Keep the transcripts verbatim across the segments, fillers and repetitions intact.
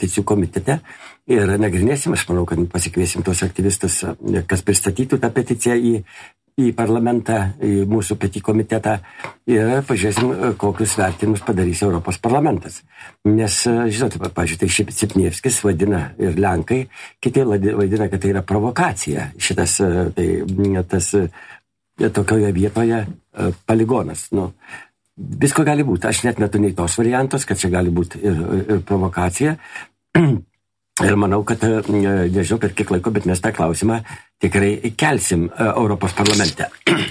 peticijų komitete ir nagrinėsim, aš manau, kad pasikviesim tos aktyvistus, kas pristatytų tą peticiją į, į parlamentą, į mūsų peticijų komitetą ir pažiūrėsim, kokius vertinimus padarys Europos parlamentas. Nes, žinote, pavyzdžiui, tai Sipnievskis vadina ir Lenkai, kiti vadina, kad tai yra provokacija, šitas tai, tas tokioje vietoje poligonas. Nu, visko gali būti. Aš net metu nei tos variantos, kad čia gali būti ir, ir provokacija. Ir manau, kad, nežinau per kiek laiko, bet mes tą klausimą tikrai kelsim Europos parlamente.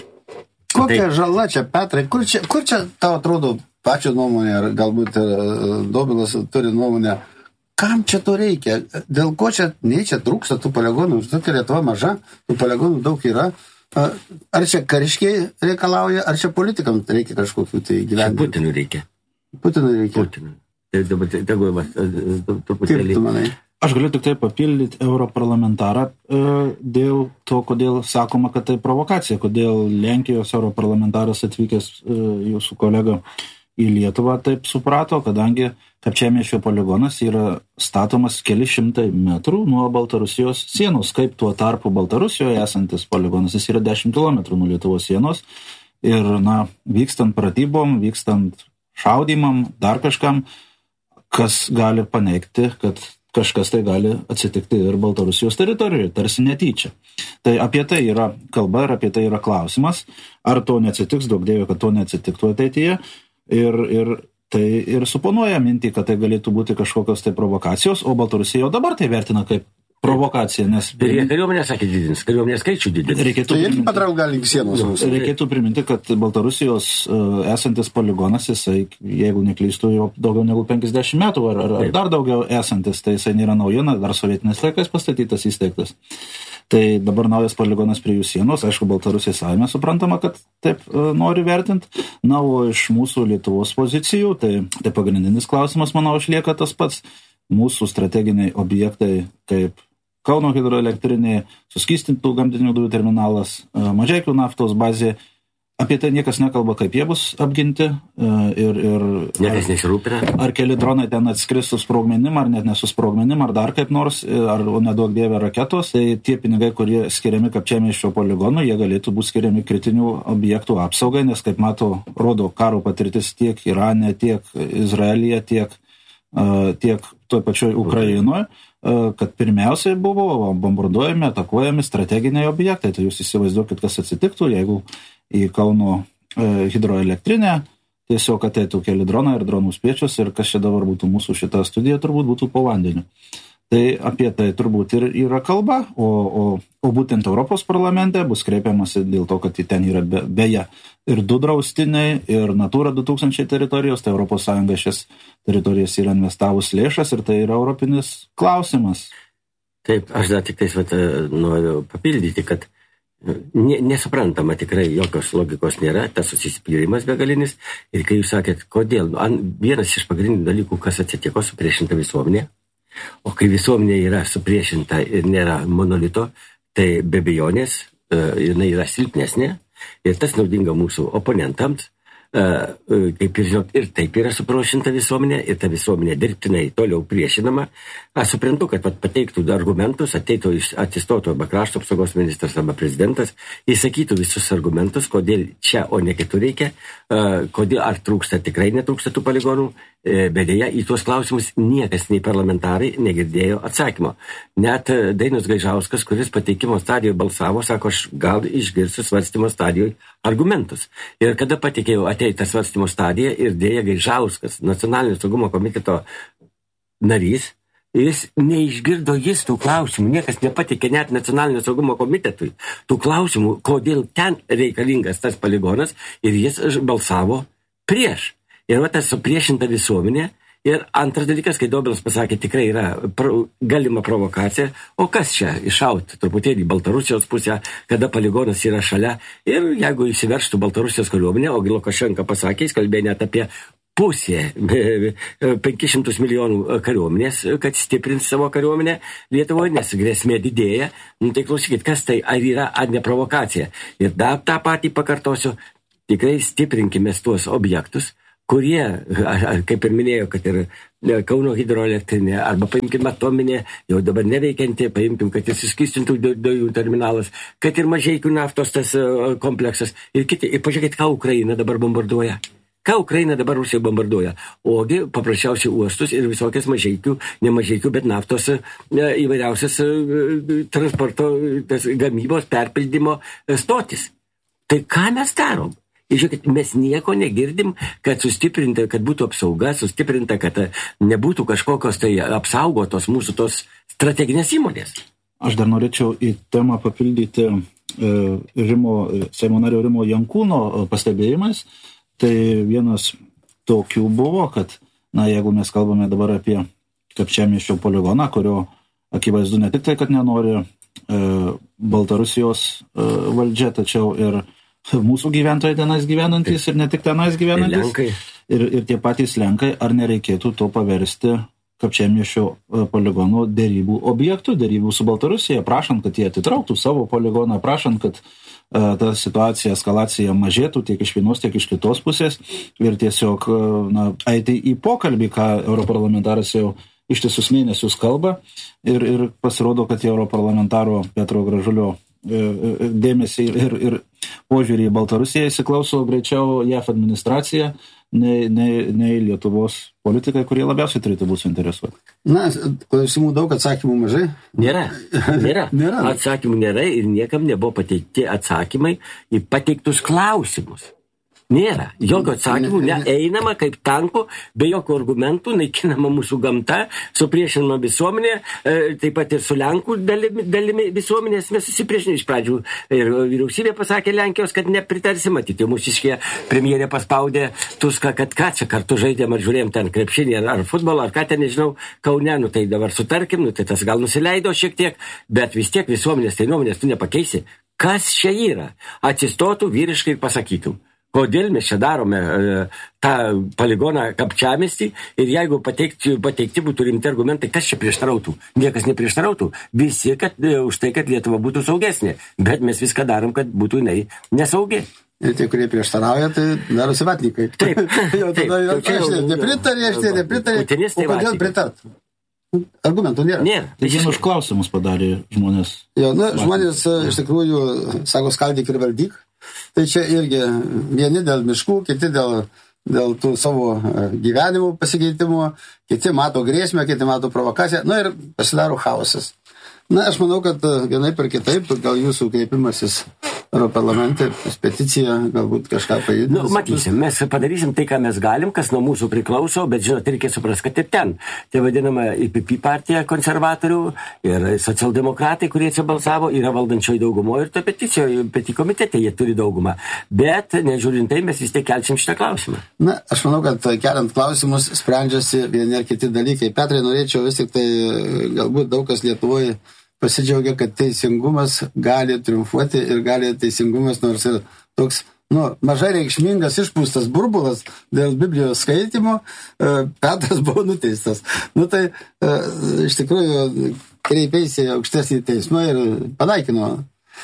Kokia tai... žala čia, Petrai? Kur čia, kur čia tau atrodo pačio nuomonė, ar galbūt Dobilas turi nuomonę, kam čia to reikia? Dėl ko čia, nei čia trūksta tų poligonų? Tokia Lietuva maža, tų poligonų daug yra. Ar čia kariškiai reikalauja, ar čia politikams reikia kažkokių tai gyvenimų? Putinui reikia. Putinui reikia. Putinui. Tai dabar, tegu, Kaip tu manai? Aš galiu tik tai papildyti europarlamentarą e, dėl to, kodėl sakoma, kad tai provokacija, kodėl Lenkijos europarlamentaras atvykęs e, jūsų kolega į Lietuvą taip suprato, kadangi Kapčiamiesčio poligonas yra statomas keli šimtai metrų nuo Baltarusijos sienos, kaip tuo tarpu Baltarusijoje esantis poligonas, jis yra dešimt kilometrų nuo Lietuvos sienos ir, na, vykstant pratybom, vykstant šaudymam, dar kažkam, kas gali paneigti, kad kažkas tai gali atsitikti ir Baltarusijos teritorijoje, tarsi netyčia. Tai apie tai yra kalba ir apie tai yra klausimas, ar to neatsitiks, daug dievo, kad to neatsitiktų ateityje. Ir, ir tai ir suponuoja mintį, kad tai galėtų būti kažkokios tai provokacijos, o Baltarusija jau dabar tai vertina kaip provokacija, nes... Ir kariuomenė sakė didins, kariuomenė skaičių didins. Reikėtų tai irgi patrauk gali sienos. Reikėtų priminti, kad Baltarusijos uh, esantis poligonas, jisai, jeigu neklystu, jau daugiau negu penkiasdešimt metų, ar, ar, ar dar daugiau esantis, tai jisai nėra naujiena, dar sovietinės laikais pastatytas, įsteigtas. Tai dabar naujas poligonas prie jų sienos, aišku, Baltarusija savime suprantama, kad taip uh, nori vertinti. Na, o iš mūsų Lietuvos pozicijų, tai, tai pagrindinis klausimas, manau, išlieka tas pats. Mūsų strateginiai objektai, kaip Kauno hidroelektrinė, suskystintų gamtinių dujų terminalas, Mažeikių naftos bazė, apie tai niekas nekalba, kaip jie bus apginti ir, ir niekas nesirūpina. Ar keli dronai ten atskris su sprogmenim, ar net nesusprogmenim, ar dar kaip nors, ar neduok dievė raketos, tai tie pinigai, kurie skiriami Kapčiamiesčio poligonui, jie galėtų būti skiriami kritinių objektų apsaugai, nes, kaip mato, rodo karo patirtis tiek Irane, tiek Izraelyje, tiek, tiek toj pačioj Ukrainoje, kad pirmiausiai buvo bombarduojami, atakuojami strateginiai objektai. Tai jūs įsivaizduokit, kas atsitiktų, jeigu į Kauno hidroelektrinę tiesiog ateitų keli dronai ir dronų spiečius ir kas čia dabar būtų mūsų šita studija, turbūt būtų po vandeniu. Tai apie tai turbūt ir yra kalba, o, o, o būtent Europos parlamente bus kreipiamasi dėl to, kad ten yra be, beje ir du draustiniai, ir Natūra du tūkstančiai teritorijos, tai Europos Sąjunga šias teritorijas yra investavus lėšas ir tai yra europinis klausimas. Taip, aš dar tik tais vat, noriu papildyti, kad ne, nesuprantama tikrai jokios logikos nėra, tas susispyrimas begalinis ir kai jūs sakėt, kodėl, vienas iš pagrindinių dalykų, kas atsitiko su priešinta visuomenė. O kai visuomenė yra supriešinta ir nėra monolito, tai be abejonės jinai yra silpnesnė ir tas naudinga mūsų oponentams, kaip ir žinot, ir taip yra supriešinta visuomenė ir ta visuomenė dirbtinai toliau priešinama. Aš suprantu, kad pat pateiktų argumentus, ateitų atsistotų arba krašto apsaugos ministras arba prezidentas, įsakytų visus argumentus, kodėl čia, o ne kitur reikia, kodėl ar trūksta, tikrai netrūksta tų poligonų, bet dėja į tuos klausimus niekas, nei parlamentarai negirdėjo atsakymo. Net Dainius Gaižauskas, kuris pateikimo stadijoje balsavo, sako, aš gal išgirsiu svarstymo stadijoje argumentus. Ir kada patikėjau ateitą svarstymo stadiją ir dėja Gaižauskas, Nacionalinio saugumo komiteto narys, jis neišgirdo jis tų klausimų, niekas nepatikė net Nacionalinio saugumo komitetui tų klausimų, kodėl ten reikalingas tas poligonas ir jis balsavo prieš. Ir va tas supriešinta visuomenė. Ir antras dalykas, kai Dobilas pasakė, tikrai yra pro, galima provokacija, o kas čia iššauti truputėlį Baltarusijos pusę, kada poligonas yra šalia. Ir jeigu įsiveržtų Baltarusijos kariuomenė, o Lukašenka pasakė, jis kalbėjo net apie pusė, penkis šimtus milijonų kariuomenės, kad stiprins savo kariuomenę Lietuvoje, nes grėsmė didėja. Nu, tai klausykit, kas tai, ar yra, ar ne provokacija. Ir dar tą patį pakartosiu, tikrai stiprinkime tuos objektus, kurie, kaip ir minėjau, kad ir Kauno hidroelektrinė, arba paimkim atominė, jau dabar neveikianti, paimkim, kad ir suskystintų dujų terminalas, kad ir Mažeikių naftos tas kompleksas ir kiti. Ir pažiūrėkit, ką Ukraina dabar bombarduoja. Ką Ukraina dabar Rusija bombarduoja? Ogi paprasčiausiai uostus ir visokias Mažeikių, ne Mažeikių, bet naftos įvairiausias transporto, tas gamybos, perpildymo stotis. Tai ką mes darom? Ir žiūrėkit, mes nieko negirdim, kad sustiprinta, kad būtų apsauga, sustiprinta, kad nebūtų kažkokios tai apsaugotos mūsų tos strateginės įmonės. Aš dar norėčiau į temą papildyti e, Rimo, Seimo nario Rimo Jankūno pastebėjimais. Tai vienas tokių buvo, kad, na, jeigu mes kalbame dabar apie Kapčiamiesčio poligoną, kurio akivaizdu ne tik tai, kad nenori e, Baltarusijos e, valdžia, tačiau ir mūsų gyventojai tenais gyvenantys ir ne tik tenais gyvenantys. Ir, ir, ir tie patys Lenkai, ar nereikėtų to paversti Kapčiamiesčio poligonų dėrybų objektų, dėrybų su Baltarusija, prašant, kad jie atitrauktų savo poligoną, prašant, kad uh, ta situacija, eskalacija mažėtų tiek iš vienos, tiek iš kitos pusės ir tiesiog na, eiti į pokalbį, ką europarlamentaras jau ištisus mėnesius kalba ir, ir pasirodo, kad europarlamentaro Petro Gražulio dėmesį ir, ir požiūrį į Baltarusiją įsiklauso greičiau J A F administracija, nei, nei, nei Lietuvos politikai, kurie labiausiai turėtų būti suinteresuoti. Na, klausimų daug, atsakymų mažai. Nėra, nėra. nėra. Atsakymų nėra ir niekam nebuvo pateikti atsakymai į pateiktus klausimus. Nėra. Jokio atsakymų, neeinama kaip tanku, be jokių argumentų, naikinama mūsų gamta, supriešinama visuomenė, e, taip pat ir su Lenkų dalimi, dalimi visuomenės mes susipriešinome iš pradžių. Ir vyriausybė pasakė Lenkijos, kad nepritarsi, matyti, mūsiškė premjerė paspaudė Tuską, kad ką čia kartu žaidėm ar žiūrėjom ten krepšinį ar, ar futbolą, ar ką ten, nežinau, Kaune, nu tai dabar sutarkim, nu tai tas gal nusileido šiek tiek, bet vis tiek visuomenės tai nuomonės tu nepakeisi. Kas čia yra? Atsistotų vyriškai ir pasakytų. Kodėl mes čia darome e, tą poligoną Kapčiamiestį ir jeigu pateikti, pateikti būtų rimti argumentai, kas čia prieštarautų? Niekas neprieštarautų. Visi, kad e, už tai, kad Lietuva būtų saugesnė. Bet mes viską darom, kad būtų jinai nesaugi. Ir tie, kurie prieštarauja, tai darosi vatnikai. Taip. Jau tada jau aš nepritarė, aš nepritarė. O kodėl pritart? Argumentų nėra. Nėra. Tai vien už klausimus padarė žmonės. Jo, nu, žmonės iš tikrųjų sako skaldyk ir valdyk. Tai čia irgi vieni dėl miškų, kiti dėl, dėl tų savo gyvenimų pasikeitimų, kiti mato grėsmę, kiti mato provokaciją, nu ir pasidaro chaosas. Na, aš manau, kad vienaip ar kitaip, gal jūsų kreipimasis parlamente, peticija, galbūt kažką pajudins. Nu, matysim, mes padarysim tai, ką mes galim, kas nuo mūsų priklauso, bet žinot, reikia suprasti, kad ir ten. Tai vadinama I P P partija konservatorių ir socialdemokratai, kurie čia balsavo, yra valdančioji daugumo ir to peticijoje, peti komitete jie turi daugumą. Bet, nežiūrint tai, mes vis tiek kelsim šitą klausimą. Na, aš manau, kad keliant klausimus sprendžiasi vieni ar kiti dalykai. Petrai, norėčiau vis tik tai, galbūt daug kas Lietuvoje pasidžiaugia, kad teisingumas gali triumfuoti ir gali teisingumas, nors ir toks, nu, mažai reikšmingas išpūstas burbulas dėl Biblijos skaitimo, Petras buvo nuteistas. Nu tai iš tikrųjų kreipėsi aukštesnį teismą ir panaikino.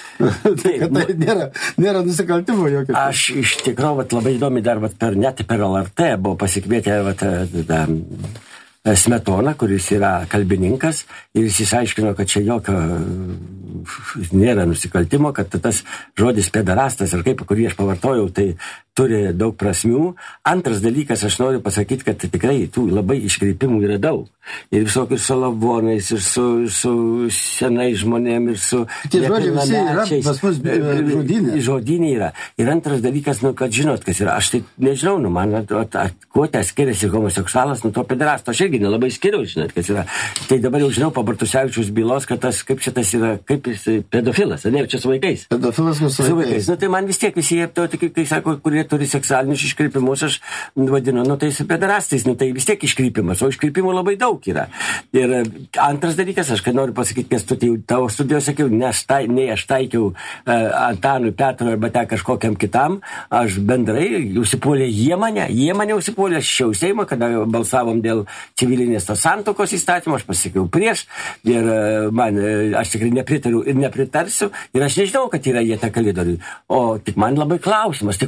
Tai, kad tai nėra, nėra nusikaltimo jokio. Aš iš tikrųjų vat, labai įdomi dar vat, per, net per L R T buvo pasikvietę vat, da, Smetona, kuris yra kalbininkas ir jis išaiškino, kad čia jokio nėra nusikaltimo, kad tas žodis pederastas ar kaip, kurį aš pavartojau, tai turi daug prasmių. Antras dalykas, aš noriu pasakyti, kad tikrai tų labai iškreipimų yra daug. Ir visokius su lavonais, ir su, su senai žmonėm, ir su... Tie žodžiai visi yra, pas mus žodynė. Žodynė yra. Ir antras dalykas, nu, kad žinot, kas yra. Aš tai nežinau, nu, man, at, at, at, kuo tai skiriasi homoseksualas nuo to pederasto. Aš irgi nelabai skiriau, žinot, kas yra. Tai dabar jau žinau, po Bartusevičiaus bylos, kad tas, kaip šitas yra, kaip jis pedofilas, ne, čia su vaikais. Pedofilas su vaikais. vaikais. Nu, tai man vis tiek visi, to, kai, kai sako, kurie turi seksualinius iškreipimus, aš vadinu, nu, tai su pederastais, nu, tai vis tiek iškreipimas, o iškreipimų labai daug yra. Ir antras dalykas, aš kai noriu pasakyti, nes tu tai tavo studijos sakiau, ne aš, tai, ne aš taikiau uh, Antanui, Petrui arba te kažkokiam kitam, aš bendrai užsipuolė jie mane, jie mane užsipuolė šiau Seimo, kada balsavom dėl civilinės tos santokos įstatymo, aš pasakiau prieš ir uh, man, uh, aš tikrai nepritariu ir nepritarsiu ir aš nežinau, kad yra jie ta kalidoriui. O tik man labai klausimas, tai kodėl tik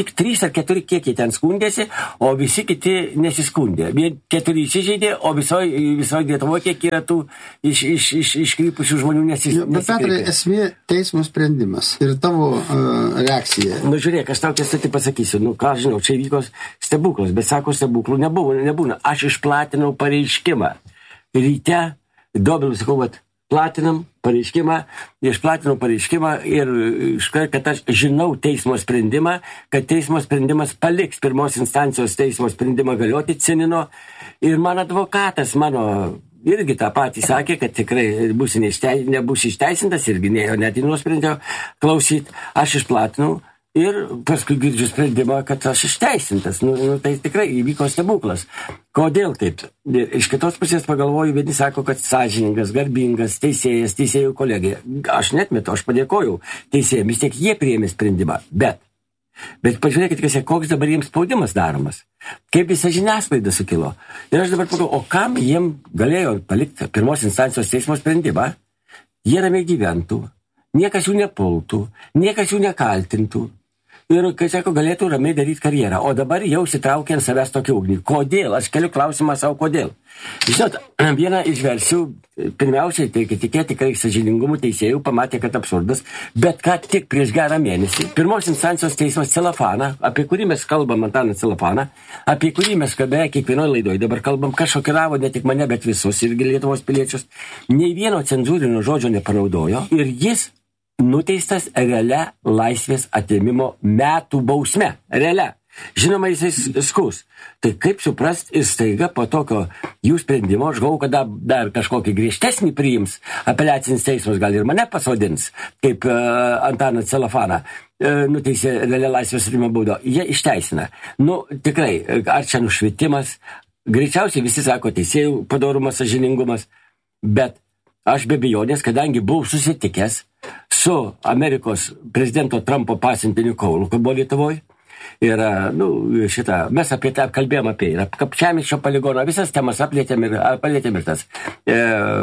tik trys ar keturi kiekiai ten skundėsi, o visi kiti nesiskundė. Vien keturi įsižeidė, o visoje viso Lietuvoje kiek yra tų iš, iš, iš, iškrypusių žmonių nesis, bet, Petrai, esmė teismo sprendimas ir tavo uh, reakcija. Nu, žiūrėk, aš tau tiesą pasakysiu, nu, ką žinau, čia įvyko stebuklas, bet sako, stebuklų nebuvo, nebūna. Aš išplatinau pareiškimą. Ryte, Dobilas, sakau, vat, platinam pareiškimą, išplatinau pareiškimą ir iškart, kad aš žinau teismo sprendimą, kad teismo sprendimas paliks pirmos instancijos teismo sprendimą galioti Cinino ir man advokatas, mano irgi tą patį sakė, kad tikrai bus neištei, nebus išteisintas irgi neėjo net į nuosprendžio klausyt, aš išplatinau. Ir paskui girdžiu sprendimą, kad aš išteisintas. Nu, nu, tai tikrai įvyko stebuklas. Kodėl taip? Iš kitos pusės pagalvoju, vieni sako, kad sąžiningas, garbingas, teisėjas, teisėjų kolegija. Aš netmetu, aš padėkojau teisėjams, vis tiek jie priėmė sprendimą. Bet, bet pažiūrėkit, kas, koks dabar jiems spaudimas daromas. Kaip visa žiniasklaida sukilo. Ir aš dabar pagalvoju, o kam jiem galėjo palikti pirmos instancijos teismo sprendimą? Jie ramiai gyventų, niekas jų nepultų, niekas jų nekaltintų. Ir, kai sako, galėtų ramiai daryti karjerą. O dabar jau sitraukia ant savęs tokį ugnį. Kodėl? Aš keliu klausimą savo, kodėl. Žinot, vieną iš versijų, pirmiausiai, tai tikė tikrai sąžiningumų teisėjų, pamatė, kad absurdas, bet ką tik prieš gerą mėnesį, pirmos instancijos teismas Celofaną, apie kurį mes kalbam, Antaną Celofaną, apie kurį mes beveik kiekvienoje laidoje dabar kalbam, kas šokiravo ne tik mane, bet visus irgi Lietuvos piliečius, nei vieno cenzūrinio žodžio nepanaudojo ir jis nuteistas realia laisvės atėmimo metų bausme. Realia. Žinoma, jisai skus. Tai kaip suprast, ir staiga po tokio jų sprendimo, aš galvoju, kad dar kažkokį griežtesnį priims apeliacinis teismas, gal ir mane pasodins, kaip uh, Antaną Celofaną uh, nuteisė realia laisvės atėmimo baudą. Jie išteisina. Nu, tikrai, ar čia nušvietimas? Greičiausiai visi sako teisėjų padorumas, sąžiningumas, bet aš be abejonės, kadangi buvau susitikęs su Amerikos prezidento Trumpo pasiuntiniu Kaulu, kad buvo Lietuvoje. Ir, nu, šitą, mes apie tą kalbėjom apie ir Kapčiamiesčio poligoną, visas temas aplėtėm ir, palėtėm ir tas e,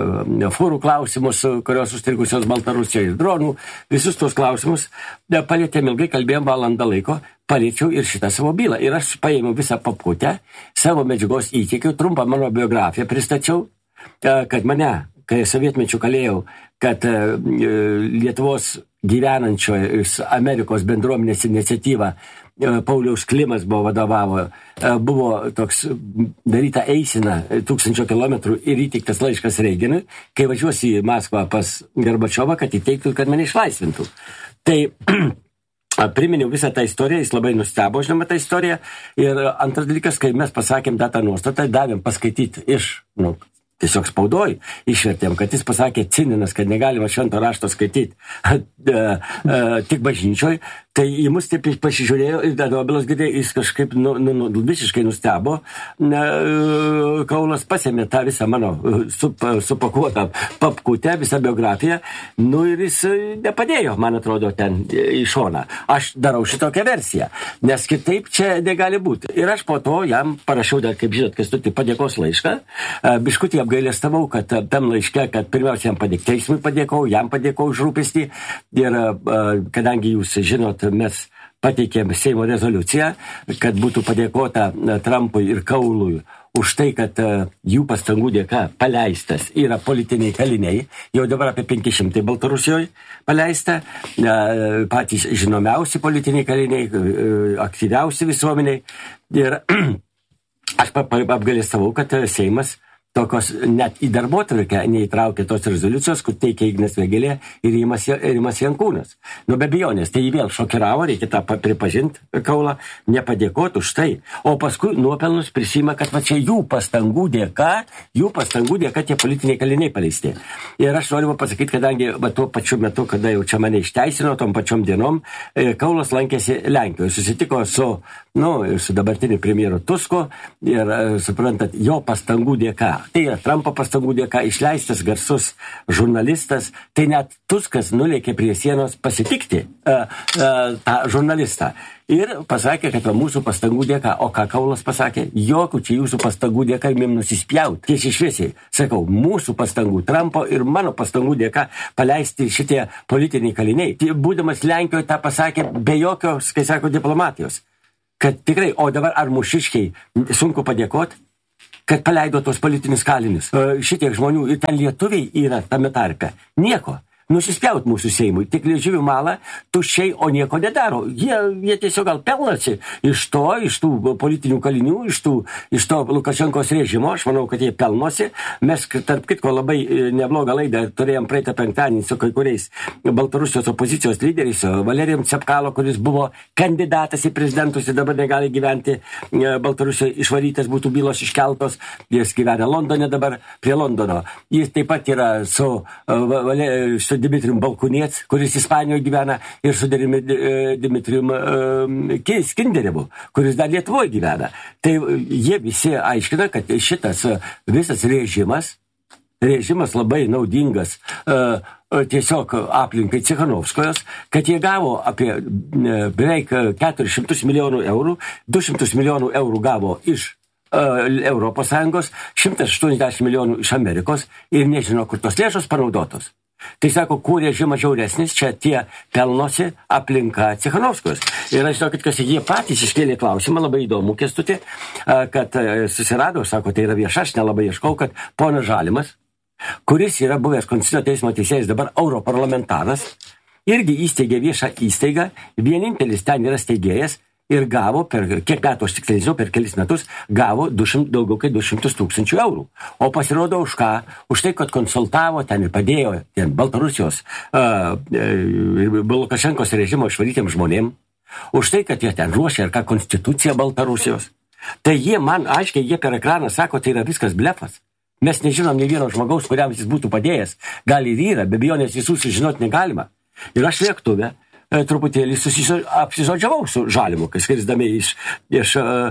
fūrų klausimus, kurios užstrigusios Baltarusijoje ir dronų, visus tos klausimus, e, palėtėm ilgai, kalbėjom valandą laiko, palėčiau ir šitą savo bylą. Ir aš paėmiau visą papkutę, savo medžiagos įteikiau, trumpą mano biografiją pristačiau, e, kad mane, kai sovietmečių kalėjau, kad e, Lietuvos gyvenančio Amerikos bendruomenės iniciatyva Pauliaus Klimas buvo vadovavo, buvo toks daryta eisena tūkstančio kilometrų ir įteiktas laiškas Reiganui, kai važiuosi į Maskvą pas Gorbačiovą, kad įteiktų, kad mane išlaisvintų. Tai priminiau visą tą istoriją, jis labai nustebo, žinoma, tą istoriją. Ir antras dalykas, kai mes pasakėm datą nuostatą, davėm paskaityti iš, nu, tiesiog spaudoj, išvertėm, kad jis pasakė Cininas, kad negalima švento rašto skaityti tik bažnyčioj, tai į mus taip pasižiūrėjo ir Dobilas girdėjo, jis kažkaip nu, nu, nu, visiškai nustebo. Kaulas pasėmė tą visą mano sup, supakuotą papkutę, visą biografiją, nu ir jis nepadėjo, man atrodo, ten į šoną. Aš darau šitokią versiją, nes kitaip čia negali būti. Ir aš po to jam parašiau dar, kaip žinot, Kęstuti, padėkos laišką. Biškutį apgailestavau, kad tam laiške, kad pirmiausia jam padėk, teismui padėkau, jam padėkau už rūpestį. Ir kadangi jūs žinot, mes pateikėm Seimo rezoliuciją, kad būtų padėkota Trumpui ir Kaului už tai, kad jų pastangų dėka paleistas yra politiniai kaliniai, jau dabar apie penki šimtai Baltarusijoje paleista, patys žinomiausi politiniai kaliniai, aktyviausi visuomeniai. Ir aš apgailestavau, kad Seimas tokios net į darbotvarkę neįtraukė tos rezoliucijos, kur teikia Ignas Vėgėlė ir Rimas, Rimas Jankūnas. Nu, be abejonės, tai jį vėl šokiravo, reikia tą pripažinti, Kaulą, nepadėkoti už tai. O paskui nuopelnus prisima, kad va čia jų pastangų dėka, jų pastangų dėka tie politiniai kaliniai paleisti. Ir aš noriu pasakyti, kadangi va, tuo pačiu metu, kada jau čia mane išteisino, tom pačiom dienom, Kaulas lankėsi Lenkijoje, susitiko su, nu, su dabartiniu premjeru Tusku ir, suprantat, jo pastangų dėka. Tai yra Trumpo pastangų dėka išleistas garsus žurnalistas, tai net Tuskas nulėkė prie sienos pasitikti uh, uh, tą žurnalistą. Ir pasakė, kad mūsų pastangų dėka, o ką Kaulas pasakė, jokių čia jūsų pastangų dėka ir mėm nusispjaut. Tiesiai šviesiai, sakau, mūsų pastangų, Trumpo ir mano pastangų dėka paleisti šitie politiniai kaliniai. Tai būdamas Lenkijoje tą pasakė be jokios, kai sako, diplomatijos. kad tikrai, o dabar ar mūšiškiai sunku padėkoti, kad paleido tos politinius kalinius. Šitiek žmonių ir ten lietuviai yra tame tarpe. Nieko. Nusispjaut mūsų Seimui, tik liežuvių malą, tuščiai, o nieko nedaro. Jie, jie tiesiog gal pelnasi iš to, iš tų politinių kalinių, iš, tų, iš to Lukašenkos režimo. Aš manau, kad jie pelnosi. Mes, tarp kitko, labai neblogą laidą turėjom praeitą penktadienį su kai kuriais Baltarusijos opozicijos lyderiais, Valerijum Cepkalo, kuris buvo kandidatas į prezidentus ir dabar negali gyventi Baltarusijoje, išvarytas, būtų bylos iškeltos. Jis gyvena Londone dabar, prie Londono. Jis taip pat yra su Valerijum su Dimitrijum Balkūniec, kuris Ispanijoje gyvena, ir su Dimitrijum uh, Skinderevu, kuris dar Lietuvoje gyvena. Tai jie visi aiškina, kad šitas visas režimas, režimas labai naudingas uh, tiesiog aplinkai Cichanovskojos, kad jie gavo apie uh, beveik keturis šimtus milijonų eurų, du šimtus milijonų eurų gavo iš uh, Europos Sąjungos, šimtas aštuoniasdešimt milijonų iš Amerikos ir nežino, kur tos lėšos panaudotos. Tai sako, kuo režimas žiauresnis, čia tie pelnosi aplinka Cichanovskojos. Ir aš žinau, kad jie patys iškėlė klausimą, labai įdomu, Kęstuti, kad susirado, sako, tai yra vieša, aš nelabai ieškau, kad ponas Žalimas, kuris yra buvęs Konstitucinio teismo teisėjas, dabar europarlamentaras, irgi įsteigė viešą įstaigą, vienintelis ten yra steigėjas, ir gavo, per kiek metų, aš tiksliai žinau, per kelis metus, gavo du šimtus, daugiau kaip du šimtus tūkstančių eurų. O pasirodo už ką? Už tai, kad konsultavo ten ir padėjo ten Baltarusijos, uh, uh, Lukašenkos režimo išvarytiems žmonėm. Už tai, kad jie ten ruošia ir ką konstitucija Baltarusijos. Tai jie man, aiškiai, jie per ekraną sako, tai yra viskas blefas. Mes nežinom nei vieno žmogaus, kuriam jis būtų padėjęs. Gal ir yra, be abejonės visų sužinoti negalima. Ir aš lėktuve truputėlį apsižodžiavau su Žalimu, kai skrisdami iš, iš,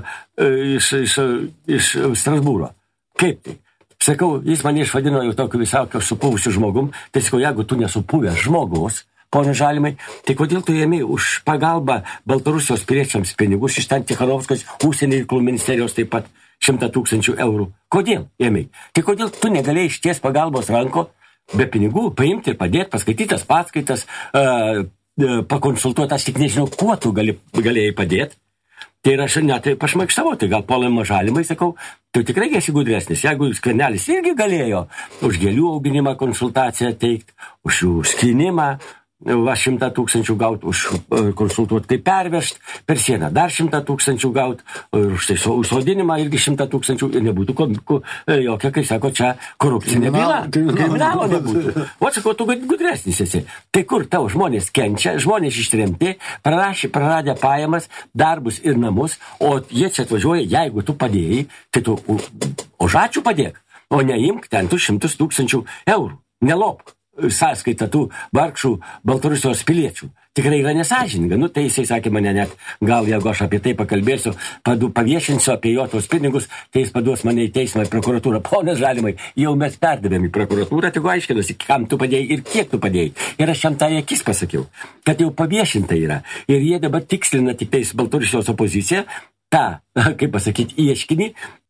iš, iš, iš Strasbūro. Kaip tai? Sakau, jis mane išvadino jau tokiu visokio supūvusiu žmogum, tai sakau, jeigu tu nesupūvęs žmogus, pone Žalimai, tai kodėl tu ėmė už pagalbą Baltarusijos piliečiams pinigus iš ten Cichanovskos, užsienio reikalų ministerijos taip pat šimtą tūkstančių eurų? Kodėl ėmė? Tai kodėl tu negalėjai išties pagalbos ranko be pinigų paimti ir padėti, paskaitytas paskaitas, uh, pakonsultuoti, aš tik nežinau, kuo tu gali, galėjai padėti. Tai ir aš net pašmaikštavau, tai gal Polimo Žalimai, sakau, tu tikrai esi gudresnis. Jeigu Skvernelis irgi galėjo už gėlių auginimą konsultaciją teikti, už jų skynimą, va šimtą tūkstančių gauti, už konsultuoti, kaip pervežti per sieną, dar šimtą tūkstančių gauti, už tai užsodinimą irgi šimtą tūkstančių ir nebūtų jokia, kai sako, čia korupcinė byla. Kriminalo nebūtų. O sakau, tu gudresnis esi. Tai kur tavo žmonės kenčia, žmonės ištremti, prarašė, praradę pajamas, darbus ir namus, o jie čia atvažiuoja, jeigu tu padėjai, tai tu už ačiū padėk, o neimk ten tu šimtus tūkstančių eurų. Nelopk sąskaitą tų vargšų Baltarusijos piliečių. Tikrai yra nesąžininga. Nu, tai jisai sakė mane net, gal jeigu aš apie tai pakalbėsiu, padu, paviešinsiu apie jo tos pinigus, tai jis paduos mane į teismą, į prokuratūrą. Ponas Žalimai, jau mes perdavėm į prokuratūrą, tik aiškinusi, kam tu padėjai ir kiek tu padėjai. Ir aš jam tą akis pasakiau, kad jau paviešinta yra. Ir jie dabar tikslina tik tais Baltarusijos opoziciją, tą, kaip pasakyti, ieškinį.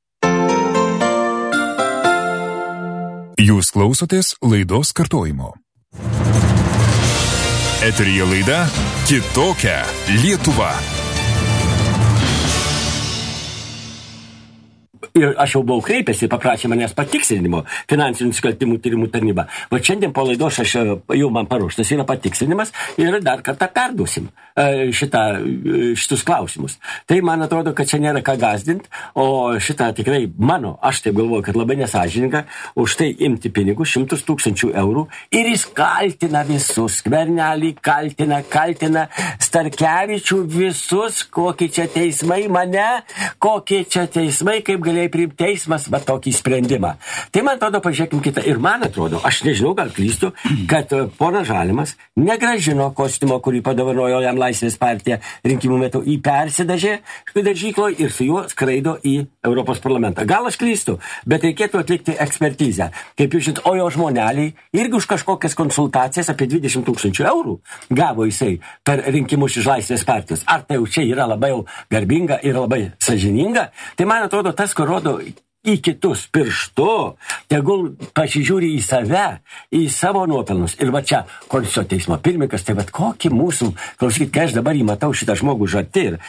Jūs klausotės laidos kartojimo. Eteryje laida Kitokia Lietuva. Ir aš jau buvau kreipęsi, paprašė manęs patikslinimo finansinių nusikaltimų tyrimų tarnyba. Va šiandien po laidos aš jau man paruoštas yra patikslinimas ir dar kartą perduosim šitą, šitus klausimus. Tai man atrodo, kad čia nėra ką gazdint, o šitą tikrai mano, aš taip galvoju, kad labai nesąžininga už tai imti pinigus, šimtus tūkstančių eurų ir jis kaltina visus, Skvernelį kaltina, kaltina Starkevičių visus, kokie čia teismai mane, kokie čia teismai, kaip galėjai priimti teismas, va tokį sprendimą. Tai man atrodo, pažiūrėkim kitą. Ir man atrodo, aš nežinau, gal klystu, kad ponas Žalimas negrąžino kostiumo, kurį padovanojo jam Laisvės partija rinkimų metu, į persidažė daržykloje ir su juo skraido į Europos parlamentą. Gal aš klystu, bet reikėtų atlikti ekspertizę. Kaip jūs žinot, o jo žmoneliai irgi už kažkokias konsultacijas apie dvidešimt tūkstančių eurų gavo jisai per rinkimus iš Laisvės partijos. Ar tai jau čia yra labai garbinga ir labai sąžininga? Tai man atrodo, tas, kur rodo į kitus pirštu, tegul pasižiūri į save, į savo nuopelnus. Ir va čia Konstitucinio teismo pirmininkas, tai va kokį mūsų, klausykit, kai aš dabar jį matau šitą žmogų žarti ir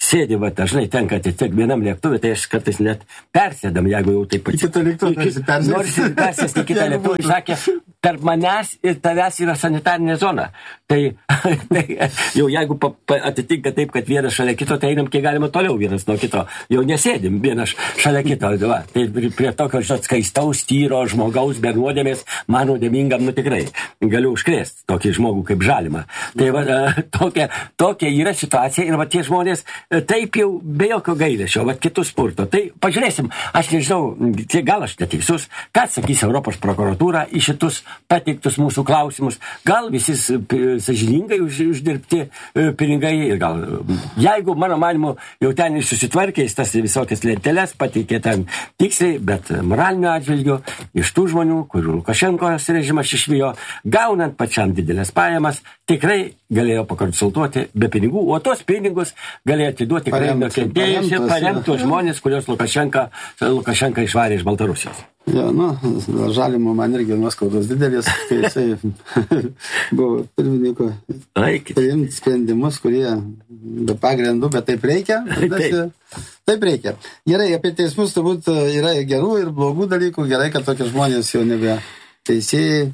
sėdi, va, dažnai tenka atitik vienam lėktuvui, tai aš kartais net persėdam, jeigu jau taip pat. Į kitą lėktuvą persėdam. Nors persėsti kitą lėktuvą, sakė, tarp manęs ir tavęs yra sanitarinė zona. Tai, tai jau jeigu pa, pa, atitinka taip, kad vienas šalia kito, tai einam kiek galima toliau vienas nuo kito. Jau nesėdim vienas šalia kito. Va, tai prie tokio, žinot, skaistaus, tyro žmogaus be nuodėmės, man nuodėmingam, nu tikrai, galiu užkrėsti tokį žmogų kaip Žalimą. Tai va, tokia, tokia yra situacija ir va tie žmonės taip jau be jokio gailesčio, va kitus spurto. Tai pažiūrėsim, aš nežinau, tai gal aš neteisus, ką atsakys Europos prokuratūra į šitus pateiktus mūsų klausimus. Gal visi sąžiningai už, uždirbti pinigai ir gal, jeigu, mano manimu, jau ten susitvarkė, jis tas visokias lenteles pateikė ten tiksliai, bet moralinio atžvilgiu iš tų žmonių, kurių Lukašenkos režimas išvijo, gaunant pačiam didelės pajamas, tikrai galėjo pakonsultuoti be pinigų, o tos pinigus galėjo atiduoti tikrai nukentėjus ir paremtų žmonės, kurios Lukašenka, Lukašenka išvarė iš Baltarusijos. Ja, nu, Žalimo man irgi nuoskaudos didelis, kai jisai buvo pirmininko priimti sprendimus, kurie be pagrindų, bet taip reikia. Taip. taip reikia. Gerai, apie teismus turbūt yra gerų ir blogų dalykų, gerai, kad tokie žmonės jau nebe teisėjai,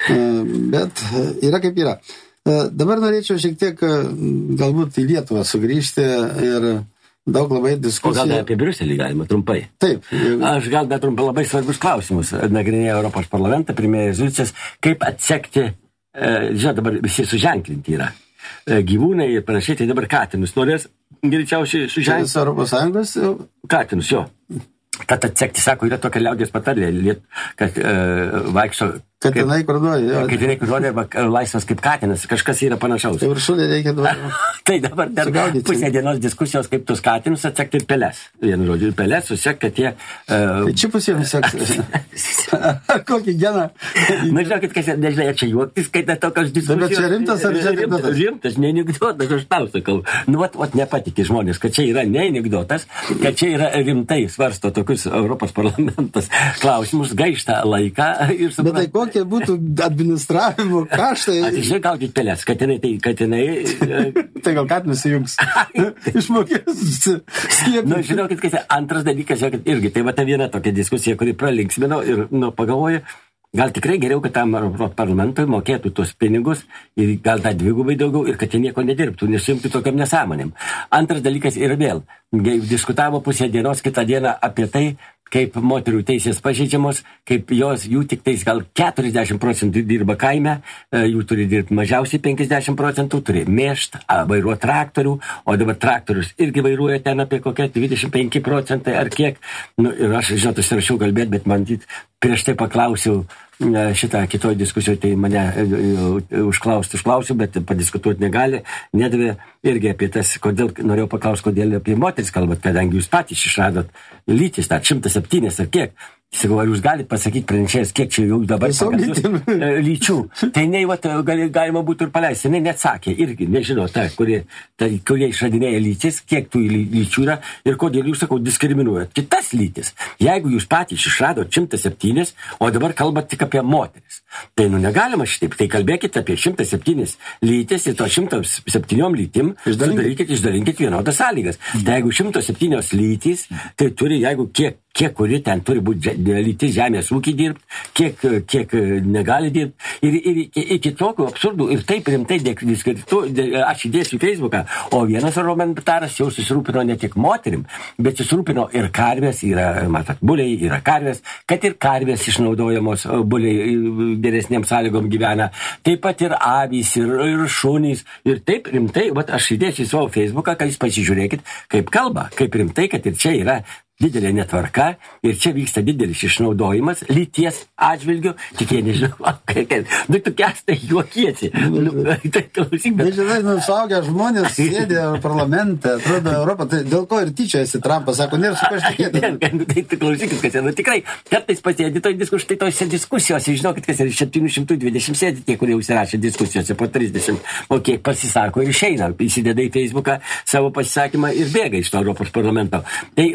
bet yra kaip yra. Dabar norėčiau šiek tiek galbūt į Lietuvą sugrįžti ir daug labai diskusijų. O gal apie Briuselį galima trumpai? Taip. Aš gal dar trumpai labai svarbus klausimus nagrinėjau Europos parlamentą, primėjo rezoliucijas, kaip atsekti, žinot, dabar visi suženklinti yra gyvūnai ir panašiai, tai dabar katinus norės greičiausiai suženklinti. Europos Sąjungos? Katinus, jo. Kad atsekti, sako, yra tokia liaudės patarlė, kad uh, vaikšto... Katinai kurduoja. Katinai kurduoja arba laisvas kaip katinas, kažkas yra panašaus. Tai viršulė reikia duoti. Tai dabar dar sugaudyti. Pusė dienos diskusijos, kaip tus katinus atsekti ir peles. Vienu žodžiu, ir peles susek, kad jie... Uh... Tai čia pusė seks. Kokį geną? Na, žinokit, kas nežinai, čia juoktis, kai ta tokios diskusijos... Bet čia rimtas ar čia anekdotas? Rimtas, ne anekdotas, aš tau sakau. Nu, vat, vat nepatikė žmonės, kad čia yra ne anekdotas, kad čia yra rimtai svarsto tokius Europos parlamentas klausimus, gaišta laiką ir supranta. Bet tai kokie būtų administravimo kaštai? Atžiūrėk, gaudyti pelės, katinai, tai katinai... Tai gal katinus įjungs. Išmokės skiepyti. Nu, žinokit, kad antras dalykas, žinokit, irgi, tai va ta viena tokia diskusija, kuri pralinksmino ir, nu, pagalvoju, gal tikrai geriau, kad tam parlamentui mokėtų tuos pinigus ir gal tą dvigubai daugiau ir kad jie nieko nedirbtų, nesijungtų tokiam nesąmonėm. Antras dalykas ir vėl, diskutavo pusę dienos kitą dieną apie tai, kaip moterų teisės pažeidžiamos, kaip jos, jų tik tais gal keturiasdešimt procentų dirba kaime, jų turi dirbti mažiausiai penkiasdešimt procentų, turi mėšt, vairuoti traktorių, o dabar traktorius irgi vairuoja ten apie kokie dvidešimt penki procentai ar kiek. Nu, ir aš, žinot, aš rašiau kalbėti, bet man prieš tai paklausiau šitą kitoj diskusijoje, tai mane užklausti užklausiu, bet padiskutuoti negali. Nedavė irgi apie tas, kodėl, norėjau paklausti, kodėl apie moteris kalbat, kadangi jūs patys išradot lytis, tą šimtas septynias ar kiek. Sakau, ar jūs galite pasakyti pranešėjas, kiek čia jau dabar lyčių. Tai nei, vat, gali, galima būtų ir paleisti. Jis net sakė, irgi nežinau, ta, kurie, ta, kurie išradinėja lytis, kiek tų lyčių yra ir kodėl jūs, sakau, diskriminuojat kitas lytis. Jeigu jūs patys išradot šimtas septynias, o dabar kalbat tik apie moteris. Tai nu negalima šitaip. Tai kalbėkite apie šimtas septynias lytis ir to šimtas septyniom lytim išdalinkit, išdalinkit vienodas sąlygas. Tai jeigu šimtas septynios lytis, tai turi, jeigu kiek kiek kuri ten turi būti lytis žemės ūkį dirbti, kiek, kiek negali dirbti. Ir, ir iki tokių absurdų ir taip rimtai diskredituoju, aš įdėsiu į Facebooką, o vienas parlamentaras jau susirūpino ne tik moterim, bet susirūpino ir karvės, yra, matot, buliai, yra karvės, kad ir karvės išnaudojamos, buliai geresnėm sąlygom gyvena, taip pat ir avys, ir, ir šunys, ir taip rimtai, vat aš įdėsiu į savo Facebooką, kad jūs pasižiūrėkit, kaip kalba, kaip rimtai, kad ir čia yra didelė netvarka ir čia vyksta didelis išnaudojimas lyties atžvilgiu, tik jie nežinau, kaip, nu tu kestai juokiesi. Tai klausyk, bet... Nežinai, nu, suaugę žmonės sėdė parlamente, atrodo Europą, tai dėl ko ir tyčiojasi Trumpas, sako, nėra su kažtikėti. Tai tu klausykit, kas yra, nu tikrai, kartais pasėdi toj diskus, štai tose diskusijose, žinokit, kas yra septyni šimtai dvidešimt sėdi tie, kurie užsirašė diskusijose po trisdešimt, o kiek pasisako ir išeina, įsideda į Facebooką savo pasisakymą ir bėga iš to Europos parlamento. Tai, vat,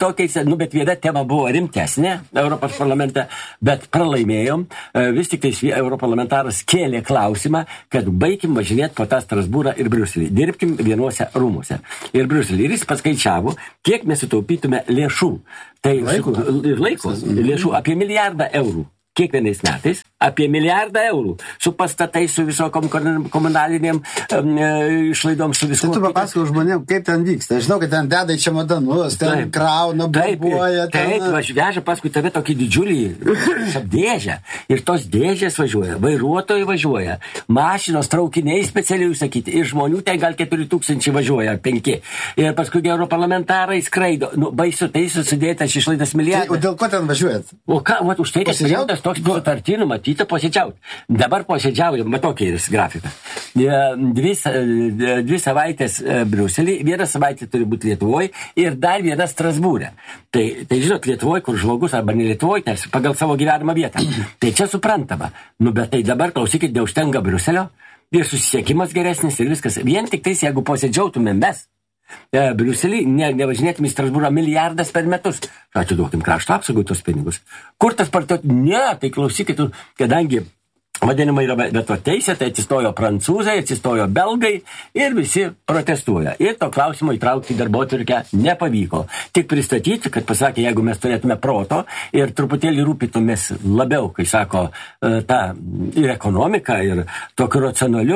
šito teisė, nu, bet viena tema buvo rimtesnė Europos parlamente, bet pralaimėjom. Vis tik tais europarlamentaras kėlė klausimą, kad baigim važinėti po tą Strasbūrą ir Briuselį. Dirbkim vienuose rūmuose. Ir Briuselį. Ir jis paskaičiavo, kiek mes sutaupytume lėšų. Tai laiko, laiko lėšų apie milijardą eurų. Kiekvienais metais apie milijardą eurų su pastatais, su visokom komunalinėm um, išlaidom, su visom. Tai tu papasakau žmonėm, kaip ten vyksta. Žinau, kad ten deda į čemodanus, ten taip, krauna, bombuoja. Taip, taip, aš veža paskui tave tokį didžiulį dėžę. Ir tos dėžės važiuoja, vairuotojai važiuoja, mašinos, traukiniai specialiai užsakyti. Ir žmonių ten gal keturi tūkstančiai važiuoja, penki. Ir paskui europarlamentarai skraido. Nu, baisu, tai susidėta aš išlaidas milijardą. Tai, o dėl ko ten važiuojat? O ką, va, už tai, kad priimtas toks sutartinių matyta posėdžiauti. Dabar posėdžiaujam, matokį ir grafiką. Dvi, dvi savaitės Briuselį, viena savaitė turi būti Lietuvoje ir dar viena Strasbūrė. Tai, tai žinot, Lietuvoje, kur žmogus arba ne Lietuvoje, nes pagal savo gyvenamą vietą. Tai čia suprantama. Nu, bet tai dabar, klausykit, neužtenka Briuselio ir susisiekimas geresnis ir viskas. Vien tik tais, jeigu posėdžiautume mes, Briuselį, ne, nevažinėtume į Strasbūrą milijardas per metus. Atiduokim krašto apsaugui tos pinigus. Kur tas partijot? Ne, tai klausykit, kadangi vadinama yra veto teisė, tai atsistojo prancūzai, atsistojo belgai ir visi protestuoja. Ir to klausimo įtraukti į darbotvarkę nepavyko. Tik pristatyti, kad pasakė, jeigu mes turėtume proto ir truputėlį rūpytumės labiau, kai sako, ta ir ekonomika, ir tokiu racionaliu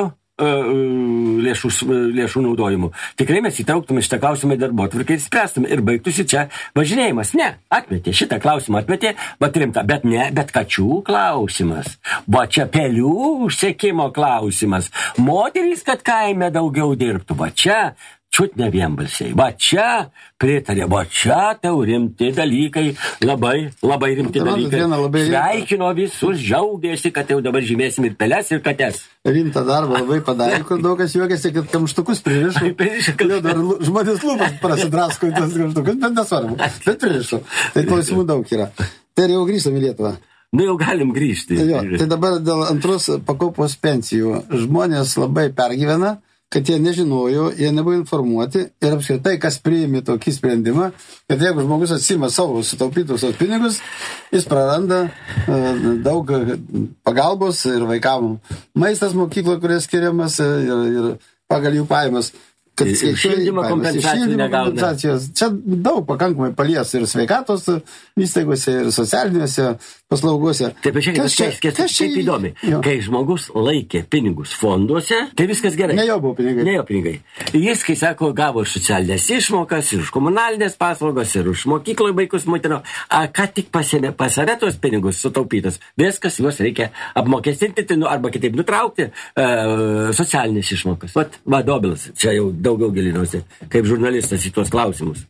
lėšų, lėšų naudojimu. Tikrai mes įtrauktume šitą klausimą į darbotvarkę ir spręstume ir baigtųsi čia važinėjimas. Ne, atmetė, šitą klausimą atmetė, bet rimta, bet ne, bet kačių klausimas. Va čia pelių užsekimo klausimas. Moterys, kad kaime daugiau dirbtų. Va čia čiut ne vienbalsiai. Va čia pritarė, va čia tau rimti dalykai, labai, labai rimti dalykai. Sveikino visus, džiaugiasi, kad jau dabar žymėsim ir peles, ir kates. Rimtą darbą labai padarė, kur daug kas juokiasi, kad kamštukus pririšo. Jau dar žmonės lūpas prasidrasko į tas kamštukus, bet nesvarbu. Bet pririšo. Tai klausimų daug yra. Tai jau grįžtam į Lietuvą. Nu jau galim grįžti. Jo, tai dabar dėl antros pakopos pensijų. Žmonės labai pergyvena, kad jie nežinojo, jie nebuvo informuoti ir apskritai, kas priėmė tokį sprendimą, kad jeigu žmogus atsima savo sutaupytus pinigus, jis praranda uh, daug pagalbos ir vaikam maistas mokykloje, kuris skiriamas ir, ir pagal jų pajamas. Kad šildymo kompensacijų negauna. Čia daug pakankamai palies ir sveikatos įstaigose, ir socialiniuose paslaugose. Taip, pažiūrėkit, kas čia, kas, kas kaip įdomi. Jo. Kai žmogus laikė pinigus fonduose, tai viskas gerai. Ne jo buvo pinigai. Ne jo pinigai. Jis, kai sako, gavo ir socialinės išmokas, ir už komunalinės paslaugas, ir už mokykloje vaikus maitino. A, ką tik pasėmė pasarė tuos pinigus sutaupytas. Viskas, juos reikia apmokestinti, nu, arba kitaip nutraukti uh, socialinės išmokas. Vat, va, Dobilas, čia jau daugiau gilinausi, kaip žurnalistas į tuos klausimus.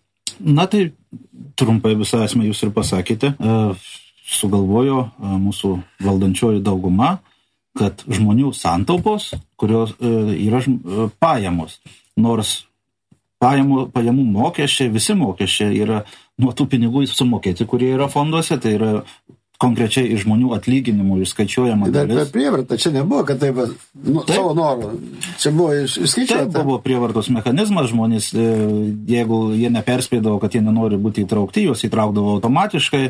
Na tai trumpai visą esmę jūs ir pasakėte. Sugalvojo mūsų valdančioji dauguma, kad žmonių santaupos, kurios yra pajamos, nors pajamų, pajamų mokesčiai, visi mokesčiai yra nuo tų pinigų sumokėti, kurie yra fonduose, tai yra konkrečiai iš žmonių atlyginimų išskaičiuojama dalis. Bet prievarta, čia nebuvo, kad taip, nu, taip savo norų. Čia buvo išskaičiuota. Taip buvo prievartos mechanizmas, žmonės, jeigu jie neperspėdavo, kad jie nenori būti įtraukti, juos įtraukdavo automatiškai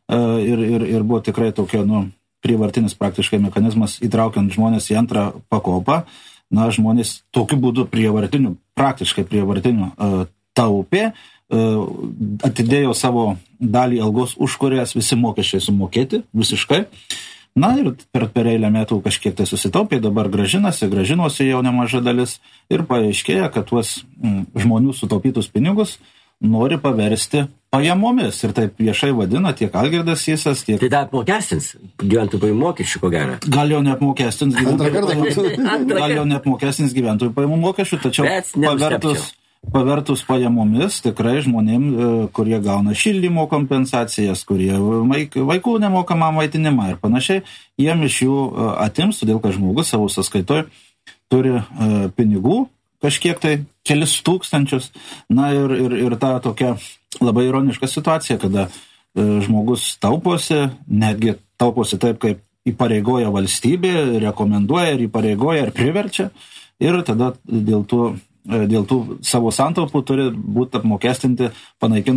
ir, ir, ir buvo tikrai tokia, nu, prievartinis praktiškai mechanizmas įtraukiant žmonės į antrą pakopą. Na, žmonės tokiu būdu prievartiniu, praktiškai prievartiniu taupė, atidėjo savo dalį algos, už kurias visi mokesčiai sumokėti visiškai. Na ir per, per eilę metų kažkiek tai susitaupė, dabar gražinasi, gražinosi jau nemaža dalis ir paaiškėja, kad tuos mm, žmonių sutaupytus pinigus nori paversti pajamomis ir taip viešai vadina tiek Algirdas Sysas, tiek... Tai dar apmokestins gyventojų pajamų mokesčių, ko gero. Gal jau neapmokestins gyventojų pajamų, gal jau neapmokestins gyventojų pajamų mokesčių, tačiau pavertus... Pavertus pajamomis tikrai žmonėm, kurie gauna šildymo kompensacijas, kurie vaikų nemokamą maitinimą ir panašiai, jiem iš jų atims, todėl kad žmogus savo sąskaitoj turi pinigų, kažkiek tai kelis tūkstančius. Na ir, ir, ir ta tokia labai ironiška situacija, kada žmogus tauposi, netgi tauposi taip, kaip įpareigoja valstybė, rekomenduoja ir įpareigoja ir priverčia, ir tada dėl tų dėl tų savo santaupų turi būti apmokestinti, panaikinant